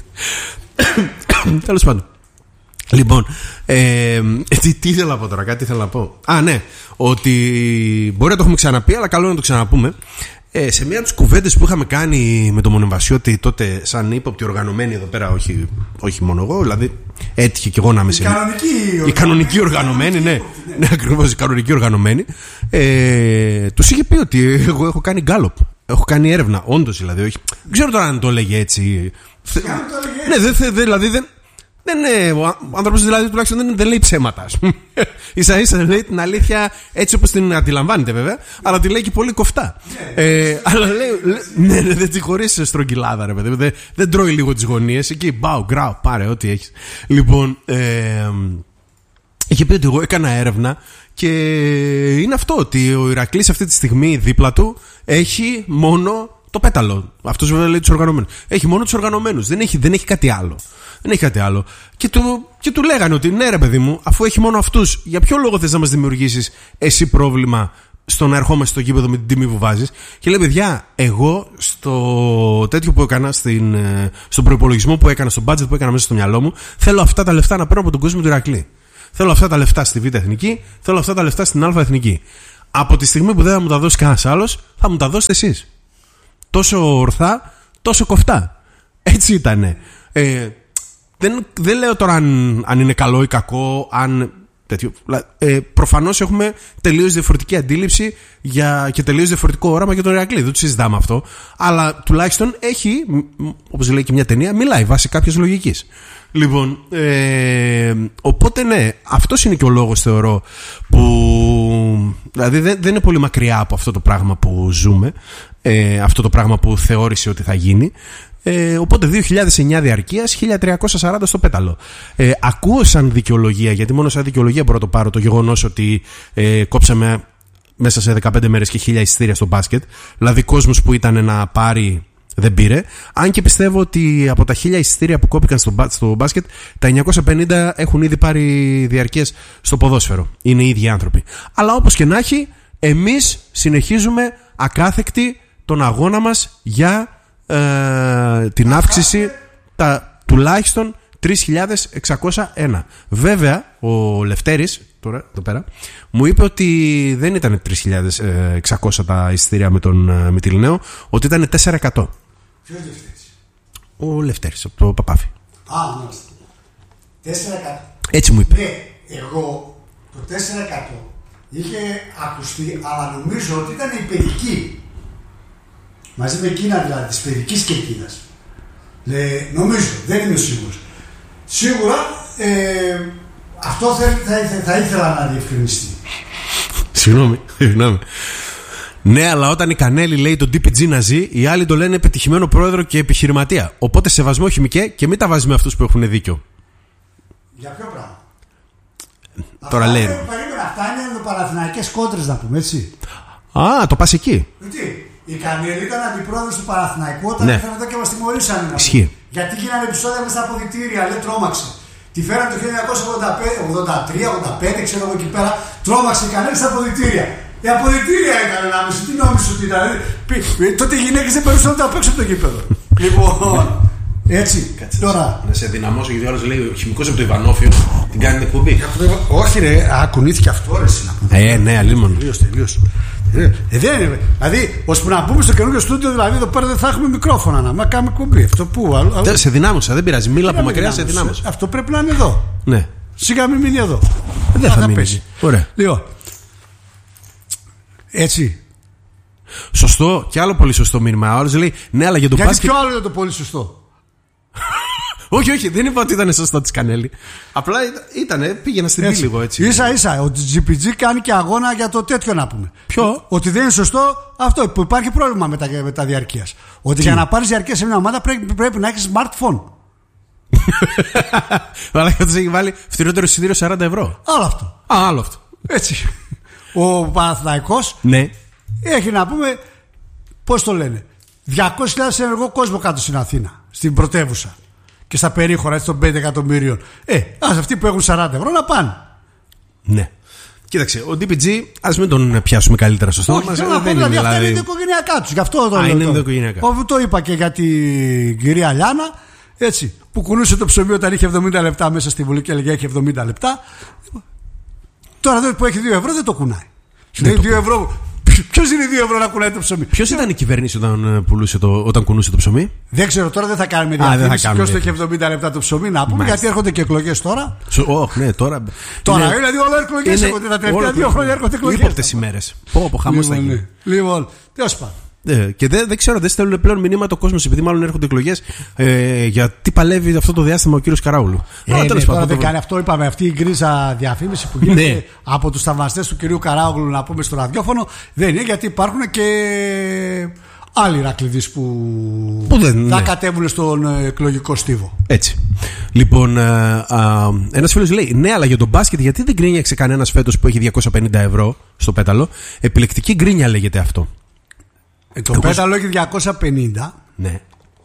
A: Τέλος πάντων. Λοιπόν, ε, τι, τι ήθελα να πω τώρα, κάτι ήθελα να πω. Α, ναι, ότι μπορεί να το έχουμε ξαναπεί, αλλά καλό να το ξαναπούμε. Ε, σε μία από τις κουβέντες που είχαμε κάνει με τον Μονεμβασιώτη τότε, σαν ύποπτη οργανωμένη εδώ πέρα, όχι, όχι μόνο εγώ, δηλαδή έτυχε και εγώ να είμαι σε.
B: Η
A: κανονική οργανωμένη, ναι, ναι, ακριβώς η κανονική οργανωμένη. Ε, τους είχε πει ότι εγώ έχω κάνει γκάλοπ. Έχω κάνει έρευνα, όντως δηλαδή. Όχι. Δεν ξέρω τώρα αν το έλεγε έτσι. Ναι, δε, δε, δηλαδή δεν. Δεν είναι, ο άνθρωπος δηλαδή τουλάχιστον δεν, δεν λέει ψέματα. Ίσα ίσα λέει την αλήθεια έτσι όπως την αντιλαμβάνεται βέβαια, αλλά τη λέει και πολύ κοφτά. ε, αλλά λέει, ναι, ναι, δεν τη χωρίς στρογγυλάδα ρε παιδί, δεν, δεν τρώει λίγο τις γωνίες. Εκεί μπάου, γκράου, πάρε ό,τι έχεις. Λοιπόν, ε, είχε πει ότι εγώ έκανα έρευνα και είναι αυτό, ότι ο Ηρακλής αυτή τη στιγμή δίπλα του έχει μόνο το πέταλο. Αυτός βέβαια λέει τους οργανωμένους. Έχει μόνο τους οργανωμένους, δεν έχει, δεν έχει κάτι άλλο. Δεν έχει κάτι άλλο. Και του, και του λέγανε ότι ναι, ρε παιδί μου, αφού έχει μόνο αυτούς, για ποιο λόγο θες να μας δημιουργήσεις εσύ πρόβλημα στο να ερχόμαστε στο γήπεδο με την τιμή που βάζεις? Και λέει, παιδιά, εγώ στο τέτοιο που έκανα, στην, στον προϋπολογισμό που έκανα, στο budget που έκανα μέσα στο μυαλό μου, θέλω αυτά τα λεφτά να παίρνω από τον κόσμο του Ηρακλή. Θέλω αυτά τα λεφτά στη Β' Εθνική, θέλω αυτά τα λεφτά στην Α' Εθνική. Από τη στιγμή που δεν θα μου τα δώσει κανένας άλλος, θα μου τα δώσετε εσείς. Τόσο ορθά, τόσο κοφτά. Έτσι ήτανε. Ε, Δεν, δεν λέω τώρα αν, αν είναι καλό ή κακό, αν τέτοιο. Ε, προφανώς έχουμε τελείως διαφορετική αντίληψη για, και τελείως διαφορετικό όραμα για τον Ηρακλή. Δεν το συζητάμε αυτό. Αλλά τουλάχιστον έχει, όπως λέει και μια ταινία, μιλάει βάσει κάποιας λογικής. Λοιπόν, ε, οπότε ναι, αυτός είναι και ο λόγος θεωρώ που. Δηλαδή δεν, δεν είναι πολύ μακριά από αυτό το πράγμα που ζούμε, ε, αυτό το πράγμα που θεώρησε ότι θα γίνει. Ε, οπότε δύο χιλιάδες εννιά διαρκείας, χίλια τριακόσια σαράντα στο πέταλο. Ε, ακούω σαν δικαιολογία, γιατί μόνο σαν δικαιολογία μπορώ να το πάρω, το γεγονός ότι ε, κόψαμε μέσα σε δεκαπέντε μέρες και χίλια εισιτήρια στο μπάσκετ. Δηλαδή κόσμος που ήταν να πάρει δεν πήρε. Αν και πιστεύω ότι από τα χίλια εισιτήρια που κόπηκαν στο, στο μπάσκετ, τα εννιακόσια πενήντα έχουν ήδη πάρει διαρκείας στο ποδόσφαιρο. Είναι οι ίδιοι άνθρωποι. Αλλά όπως και να έχει, εμείς συνεχίζουμε ακάθεκτοι τον αγώνα μας για Ε, την αύξηση τα, τουλάχιστον τρεις χιλιάδες εξακόσια ένα. Βέβαια ο Λευτέρης τώρα εδώ πέρα μου είπε ότι δεν ήταν τρεις χιλιάδες εξακόσια τα εισιτήρια με τον Μυτιληναίο, ότι ήταν τέσσερα εκατό.
B: Ποιος Λευτέρης?
A: Ο Λευτέρης από το Παπάφι.
B: Α, μάλιστα. τέσσερα εκατό.
A: Έτσι μου είπε.
B: Ναι, εγώ το τέσσερα εκατό είχε ακουστεί, αλλά νομίζω ότι ήταν η παιδική. Μαζί με εκείνα δηλαδή, της παιδικής κερκίδας. Νομίζω, δεν είμαι σίγουρος. Σίγουρα ε, αυτό θα, θα, θα ήθελα να διευκρινιστεί.
A: Συγγνώμη, συγγνώμη. Ναι, αλλά όταν η Κανέλη λέει τον ντι πι τζι να ζει, οι άλλοι το λένε πετυχημένο πρόεδρο και επιχειρηματία. Οπότε σεβασμό χημικέ και μην τα βάζει με αυτούς που έχουν δίκιο.
B: Για ποιο πράγμα?
A: Τώρα
B: αυτά
A: λέει.
B: Περίμενα, αυτά είναι παναθηναϊκές κόντρες να πούμε, έτσι.
A: Α, το πας εκεί.
B: Γιατί η Κανέλη ήταν αντιπρόεδρος του Παναθηναϊκού όταν
A: ναι.
B: ήρθαν εδώ και μας τιμωρήσανε.
A: Ισχύει.
B: Γιατί γίνανε επεισόδια μέσα στα αποδυτήρια, λέει τρόμαξε. Τη φέραν το χίλια εννιακόσια ογδόντα τρία ογδόντα πέντε, ξέρω εγώ εκεί πέρα. Τρόμαξε η Κανέλη στα αποδυτήρια. Η αποδυτήρια ήταν ένα μισό, τι νόμιζε ότι ήταν. Τότε οι γυναίκες δεν περνούσαν ούτε απ' έξω από το γήπεδο. Λοιπόν. Έτσι.
A: Κάτσε, τώρα. Να σε δυναμώσω, γιατί ο άλλος λέει ο χημικός από το Ιβανόφιο. Την κάνει την εκπομπή.
B: Όχι, ρε, ακουνήθηκε αυτό, ρε.
A: Ε, ναι, αλλήμον.
B: Τελείως, τελείως. Ε, δεν είναι. Δηλαδή, ώσπου να μπούμε στο καινούργιο στούντιο, δηλαδή εδώ πέρα δεν θα έχουμε μικρόφωνα να μα κάνουμε εκπομπή. Αυτό πού, αλλού, αλλού.
A: Σε δυνάμωσα, δεν πειράζει. Μίλα από μακριά, σε δυνάμωσα.
B: Αυτό πρέπει να είναι εδώ.
A: Ναι.
B: Σιγά μην μείνει εδώ.
A: Δεν θα, θα μείνει. Ωραία.
B: Λοιπόν. Έτσι.
A: Σωστό και άλλο πολύ σωστό μήνυμα. Άλλο λέει ναι, αλλά για τον μπάσκετ.
B: Γιατί ποιο άλλο είναι το πολύ σωστό.
A: Όχι, όχι, δεν είπα ότι ήταν σωστό τη Κανέλη. Απλά ήταν, πήγαινα στην πύλη λίγο έτσι.
B: σα ίσα, ο τζι πι τζι κάνει και αγώνα για το τέτοιο να πούμε.
A: Ποιο?
B: Ότι δεν είναι σωστό αυτό που υπάρχει πρόβλημα με τα, με τα διαρκεία. Ότι τι? Για να πάρει διαρκεία σε μια ομάδα πρέπει, πρέπει να έχει smartphone.
A: Αλλά και του έχει βάλει φθηνότερο εισιτήριο σαράντα ευρώ.
B: Άλλο αυτό.
A: Α, άλλο αυτό.
B: Έτσι. Ο Παναθηναϊκός
A: ναι.
B: έχει να πούμε, πώς το λένε, διακόσιες χιλιάδες ενεργό κόσμο κάτω στην Αθήνα, στην πρωτεύουσα και στα περίχωρα έτσι των πέντε εκατομμυρίων. Ε, ας αυτοί που έχουν σαράντα ευρώ να πάνε.
A: Ναι. Κοίταξε, ο ντι πι τζι, ας μην τον πιάσουμε καλύτερα στο στόμα μας.
B: Δεν είναι, δηλαδή, αυτά είναι οικογενειακά τους. Γι' αυτό το
A: Α, είναι οικογενειακά.
B: Το είπα και για την κυρία Λιάνα, έτσι, που κουνούσε το ψωμί όταν είχε εβδομήντα λεπτά μέσα στη Βουλή και έλεγε έχει εβδομήντα λεπτά. Τώρα εδώ που έχει δύο ευρώ δεν το κουνάει. Σου λέει δύο ευρώ. Ποιος είναι δύο ευρώ να κουνάει το ψωμί.
A: Ποιος ήταν η κυβέρνηση όταν, πουλούσε το, όταν κουνούσε το ψωμί.
B: Δεν ξέρω, τώρα δεν θα κάνουμε διαφήμιση. Ποιος το έχει εβδομήντα λεπτά το ψωμί να πούμε. Μάλιστα. Γιατί έρχονται και εκλογές τώρα.
A: Oh, ναι, τώρα.
B: Τώρα είναι, δηλαδή όλα εκλογές έρχονται. Τα τελευταία δύο χρόνια έρχονται εκλογές.
A: Ύποπτες ημέρες. Πω, πω, χαμός θα γίνει.
B: Λοιπόν, τέλος πάντων.
A: Ε, και δεν, δεν ξέρω, δεν στέλνουν πλέον μηνύματα ο κόσμος επειδή μάλλον έρχονται εκλογές ε, για τι παλεύει αυτό το διάστημα ο κύριος Καράουλου.
B: Ε, Α, ναι, τέλος τώρα δεν κάνει αυτό, είπαμε, αυτή η γκρίζα διαφήμιση που γίνεται ναι. από τους θαυμαστές του κυρίου Καράουλου να πούμε στο ραδιόφωνο δεν είναι, γιατί υπάρχουν και άλλοι ρακλειδείς που, που δεν, θα ναι. κατέβουν στον εκλογικό στίβο.
A: Έτσι. Λοιπόν, ένας φίλος λέει ναι, αλλά για τον μπάσκετ γιατί δεν γκρίνιαξε κανένας φέτος που έχει διακόσια πενήντα ευρώ στο πέταλο. Επιλεκτική γκρίνια λέγεται αυτό.
B: Ε, το Εγώ... πέταλο έχει διακόσια πενήντα.
A: Ναι.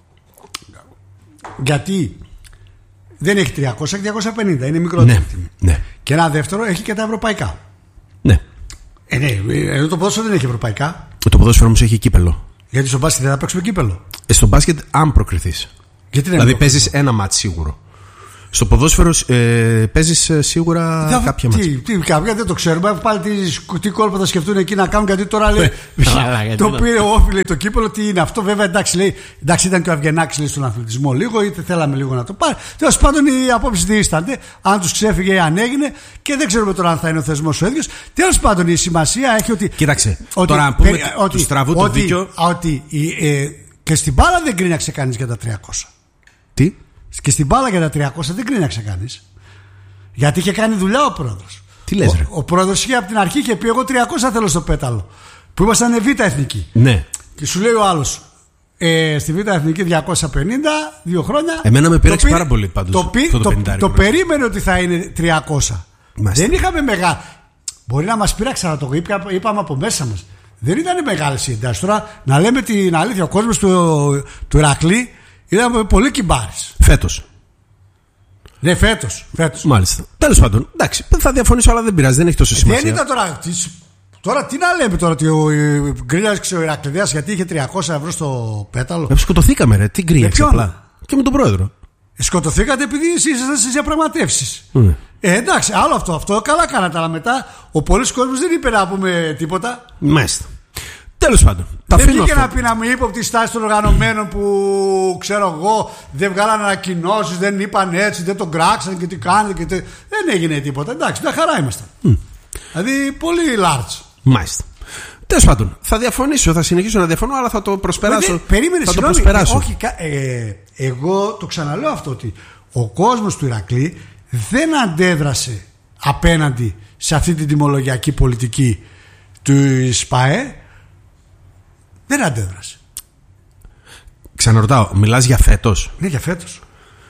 B: Γιατί δεν έχει τριακόσια, έχει διακόσια πενήντα. Είναι μικρότερη
A: ναι.
B: τιμή.
A: Ναι.
B: Και ένα δεύτερο έχει και τα ευρωπαϊκά.
A: Ναι.
B: Ε, ναι, ενώ το ποδόσφαιρο δεν έχει ευρωπαϊκά.
A: Το ποδόσφαιρο όμως έχει κύπελο.
B: Γιατί στο μπάσκετ δεν θα παίξουμε κύπελο.
A: Ε, στο μπάσκετ, αν προκριθείς.
B: Γιατί
A: δηλαδή παίζεις ένα μάτς σίγουρο. Στο ποδόσφαιρο ε, παίζεις ε, σίγουρα θα, κάποια μάτς. Τι,
B: τι, κάποια δεν το ξέρουμε. Πάλι τι, τι κόλπα θα σκεφτούν εκεί να κάνουν, γιατί τώρα λέει. Το πήρε ο Όφη, λέει το κύπελο, τι είναι αυτό. Βέβαια εντάξει, λέει, εντάξει ήταν και ο Αυγενάκης λέει στον αθλητισμό λίγο, είτε θέλαμε λίγο να το πάρει. Τέλος πάντων οι απόψεις διήστανται. Αν τους ξέφυγε, αν έγινε, και δεν ξέρουμε τώρα αν θα είναι ο θεσμός ο ίδιος. Τέλος πάντων η σημασία έχει ότι.
A: Κοίταξε.
B: Ότι,
A: τώρα να πούμε
B: ότι,
A: του στραβού το δίκιο.
B: Ότι ε, και στην μπάλα δεν κρίναξε κανείς για τα τριακόσια.
A: Τι?
B: Και στην μπάλα για τα τριακόσια δεν κρίναξε κανείς. Γιατί είχε κάνει δουλειά ο πρόεδρος.
A: Τι λες, ρε?
B: Ο, ο πρόεδρος είχε από την αρχή είχε πει: εγώ τριακόσια θέλω στο πέταλο. Που ήμασταν β' εθνική.
A: Ναι.
B: Και σου λέει ο άλλος: ε, στη β' εθνική διακόσια πενήντα, δύο χρόνια.
A: Εμένα με πήραξε πάρα πολύ πάντως.
B: Το, το, το, το, το περίμενε ότι θα είναι τριακόσια. Μάλιστα. Δεν είχαμε μεγάλη. Μπορεί να μας πείραξε, να το είπα, είπαμε από μέσα μας. Δεν ήταν μεγάλες οι εντάσεις. Τώρα να λέμε την αλήθεια, ο κόσμος του, του Ηρακλή ήταν πολύ κυμπάρης.
A: Φέτος.
B: Ναι, φέτος. φέτος.
A: Μάλιστα. Τέλος πάντων, εντάξει, θα διαφωνήσω, αλλά δεν πειράζει, δεν έχει τόσο σημασία.
B: Δεν ήταν τώρα. Τώρα τι να λέμε τώρα, ότι ο γκρίνιαξε ο Ηρακλειδέας γιατί είχε τριακόσια ευρώ στο πέταλο.
A: Ε, σκοτωθήκαμε, ρε. Τι γκρίνιαξε απλά. Και με τον πρόεδρο.
B: Ε, σκοτωθήκατε επειδή ήσασταν στις διαπραγματεύσεις.
A: Mm.
B: Ε, εντάξει, άλλο αυτό. Αυτό καλά κάνατε, αλλά μετά ο πολλής κόσμος δεν είπε να πούμε τίποτα.
A: Μάλιστα. Τέλος πάντων.
B: Δεν βγήκε να πει να μην ύποπτη στάση των οργανωμένων που ξέρω εγώ δεν βγάλανε ανακοινώσεις, δεν είπαν έτσι, δεν τον κράξαν και τι κάνετε και τι... Δεν έγινε τίποτα. Εντάξει, μια χαρά ήμασταν. Mm. Δηλαδή πολύ large.
A: Μάλιστα. Τέλος πάντων, θα διαφωνήσω, θα συνεχίσω να διαφωνώ, αλλά θα το προσπεράσω.
B: Δεν, περίμενε,
A: θα
B: συγγνώμη,
A: το προσπεράσω.
B: Όχι, ε, εγώ το ξαναλέω αυτό, ότι ο κόσμος του Ηρακλή δεν αντέδρασε απέναντι σε αυτή την τιμολογιακή πολιτική του ΣΠΑΕ. Δεν αντέδρασε.
A: Ξαναρωτάω, μιλάς για φέτος?
B: Ναι, για φέτος.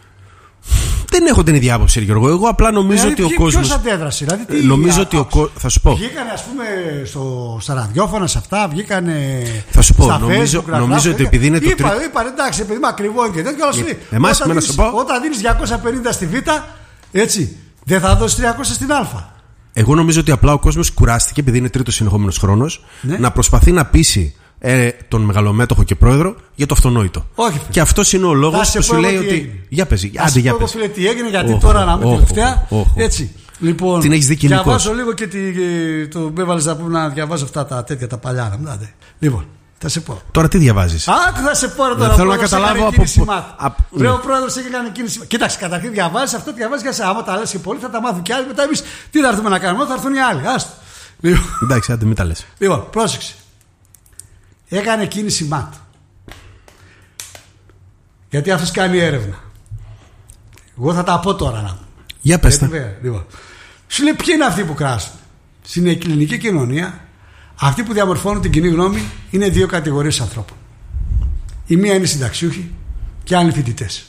A: Δεν έχω την ίδια άποψη, Γιώργο. Εγώ απλά νομίζω δηλαδή, ότι ο κόσμος.
B: Ποιος αντέδρασε, δηλαδή τι.
A: Νομίζω ότι ο κόσμος. Θα σου πω.
B: Βγήκανε, ας πούμε, στο, στα ραδιόφωνα σε αυτά, βγήκανε.
A: Θα σου πω,
B: στα
A: νομίζω,
B: Facebook,
A: νομίζω ότι επειδή είναι το
B: είπα,
A: τρίτο.
B: Είπα, εντάξει, επειδή είμαι ακριβό και τέτοιο.
A: Yeah. Εμάς, όταν, δίνεις,
B: όταν δίνεις διακόσια πενήντα στη Β, έτσι, δεν θα δώσεις τριακόσια στην Α.
A: Εγώ νομίζω ότι απλά ο κόσμος κουράστηκε, επειδή είναι τρίτος συνεχόμενος χρόνος,
B: ναι.
A: να προσπαθεί να πείσει ε, τον μεγαλομέτωχο και πρόεδρο για το αυτονόητο.
B: Όχι, φίλε.
A: Και αυτό είναι ο λόγος που σου λέει ότι.
B: Έγινε.
A: Για πες,
B: άντε
A: για πες.
B: Φίλε, τι έγινε, γιατί
A: oh,
B: τώρα να είμαι
A: oh,
B: τελευταία.
A: oh, oh, oh.
B: Έτσι. Λοιπόν,
A: την έχεις δει κοινικός.
B: Διαβάζω λίγο και τη, το με έβαλες να πούμε να διαβάζω αυτά τα τέτοια τα παλιά. Να μου λοιπόν, θα σε πω.
A: Τώρα τι διαβάζεις?
B: Α, θα σε πω τώρα.
A: Θέλω να καταλάβω από πού.
B: Ρε, ο πρόεδρος έχει κάνει κίνηση. Κοίταξε, καταρχήν διαβάζεις αυτό, διαβάζεις για άμα τα λες και πολύ θα τα μάθουν κι άλλοι. Μετά εμείς τι θα έρθουμε να κάνουμε, θα έρθουν οι άλλοι. Άστο. Λοιπόν,
A: εντάξει, άντε μην τα λες.
B: Λοιπόν, πρόσεξε. Έκανε κίνηση ΜΑΤ. Γιατί αυτός κάνει έρευνα. Εγώ θα τα πω τώρα να.
A: Για πες τα.
B: Λοιπόν. Σου λέει ποιοι είναι αυτοί που κράσουν. Στην ελληνική κοινωνία, αυτοί που διαμορφώνουν την κοινή γνώμη είναι δύο κατηγορίες ανθρώπων. Η μία είναι οι συνταξιούχοι και άλλοι φοιτητές.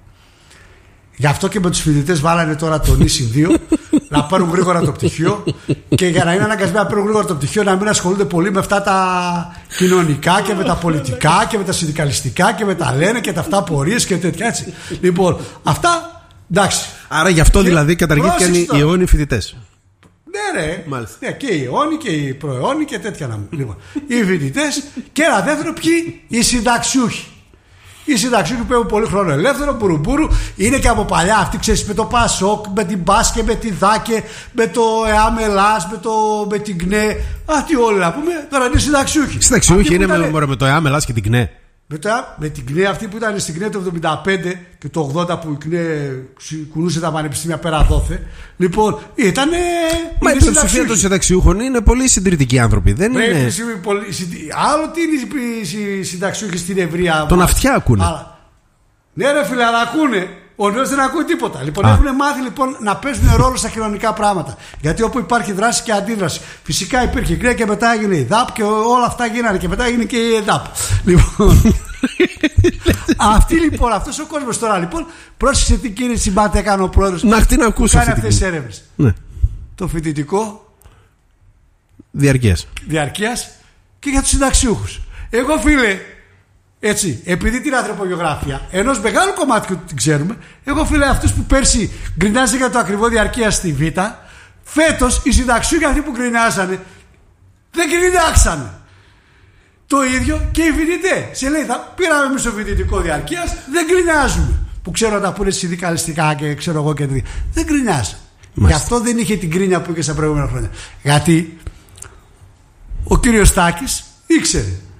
B: Γι' αυτό και με τους φοιτητές βάλανε τώρα τον ίσιν δύο να πάρουν γρήγορα το πτυχίο, και για να είναι αναγκασμένοι να πάρουν γρήγορα το πτυχίο να μην ασχολούνται πολύ με αυτά τα κοινωνικά και με τα πολιτικά και με τα συνδικαλιστικά και με τα λένε και τα αυτά πορείες και τέτοια έτσι. Λοιπόν, αυτά εντάξει.
A: Άρα γι' αυτό και δηλαδή καταργήθηκαν οι αιώνιοι φοιτητές.
B: Ναι, ρε. Ναι, και οι αιώνιοι και οι προαιώνιοι και τέτοια να μου. Λοιπόν, οι φοιτητές και ένα δεύτερο ποιοι, οι συνταξιούχοι. Οι συνταξιούχοι που έχουν πολύ χρόνο ελεύθερο, μπουρούμπούρου, είναι και από παλιά αυτοί, ξέρεις, με το Πασόκ, με την Μπάσκε, με τη Δάκε, με το ΕΑΜ Ελλάς, με, το, με την ΚΝΕ. Αυτοί όλοι να πούμε, τώρα είναι συνταξιούχοι.
A: Συνταξιούχοι είναι ήταν... με, με το ΕΑΜ Ελλάς και την ΚΝΕ.
B: Με, το, με την ΚΝΕ, αυτή που ήταν στην ΚΝΕ το εβδομήντα πέντε και το ογδόντα που η ΚΝΕ κουνούσε τα πανεπιστήμια πέρα δόθε. Λοιπόν, ήταν.
A: Μα η πλειοψηφία των συνταξιούχων είναι πολύ συντηρητικοί άνθρωποι. Δεν
B: Πρέπει
A: είναι.
B: Πολύ, άλλο τι είναι οι συνταξιούχοι στην ευρεία.
A: Τον αυτιά ακούνε.
B: Αλλά, ναι, ρε φίλε, αλλά ακούνε. Ο νέος δεν ακούει τίποτα. Λοιπόν, έχουν μάθει λοιπόν να παίζουν ρόλο στα κοινωνικά πράγματα. Γιατί όπου υπάρχει δράση και αντίδραση. Φυσικά υπήρχε η ΚΡΕ και μετά έγινε η ΔΑΠ και όλα αυτά γίνανε και μετά έγινε και η ΕΔΑΠ. Λοιπόν. Αυτή λοιπόν, αυτός ο κόσμος τώρα λοιπόν, πρόσεξε τι κίνηση μπάτε έκανε ο πρόεδρος.
A: Να την ακούσω.
B: Κάνει αυτές τις έρευνες.
A: Ναι.
B: Το φοιτητικό
A: διαρκείας.
B: Διαρκείας και για τους συνταξιούχους. Εγώ φίλε. Έτσι, επειδή την ανθρωπογεωγραφία ενός μεγάλου κομμάτι που την ξέρουμε, εγώ φίλε αυτούς που πέρσι γκρινάζανε για το ακριβό διαρκεία στη Β, φέτος οι συνταξιούχοι αυτοί που γκρινάζανε δεν γκρινάξανε. Το ίδιο και οι φοιτητές. Σε λέει, θα πήραμε εμείς το φοιτητικό διαρκείας, δεν γκρινάζουμε. Που ξέρω να τα πούνε συνδικαλιστικά και ξέρω εγώ και τέτοια. Δεν γκρινάζανε. Γι' αυτό δεν είχε την γκρίνια που είχε στα προηγούμενα χρόνια. Γιατί ο κύριος Τάκης ήξερε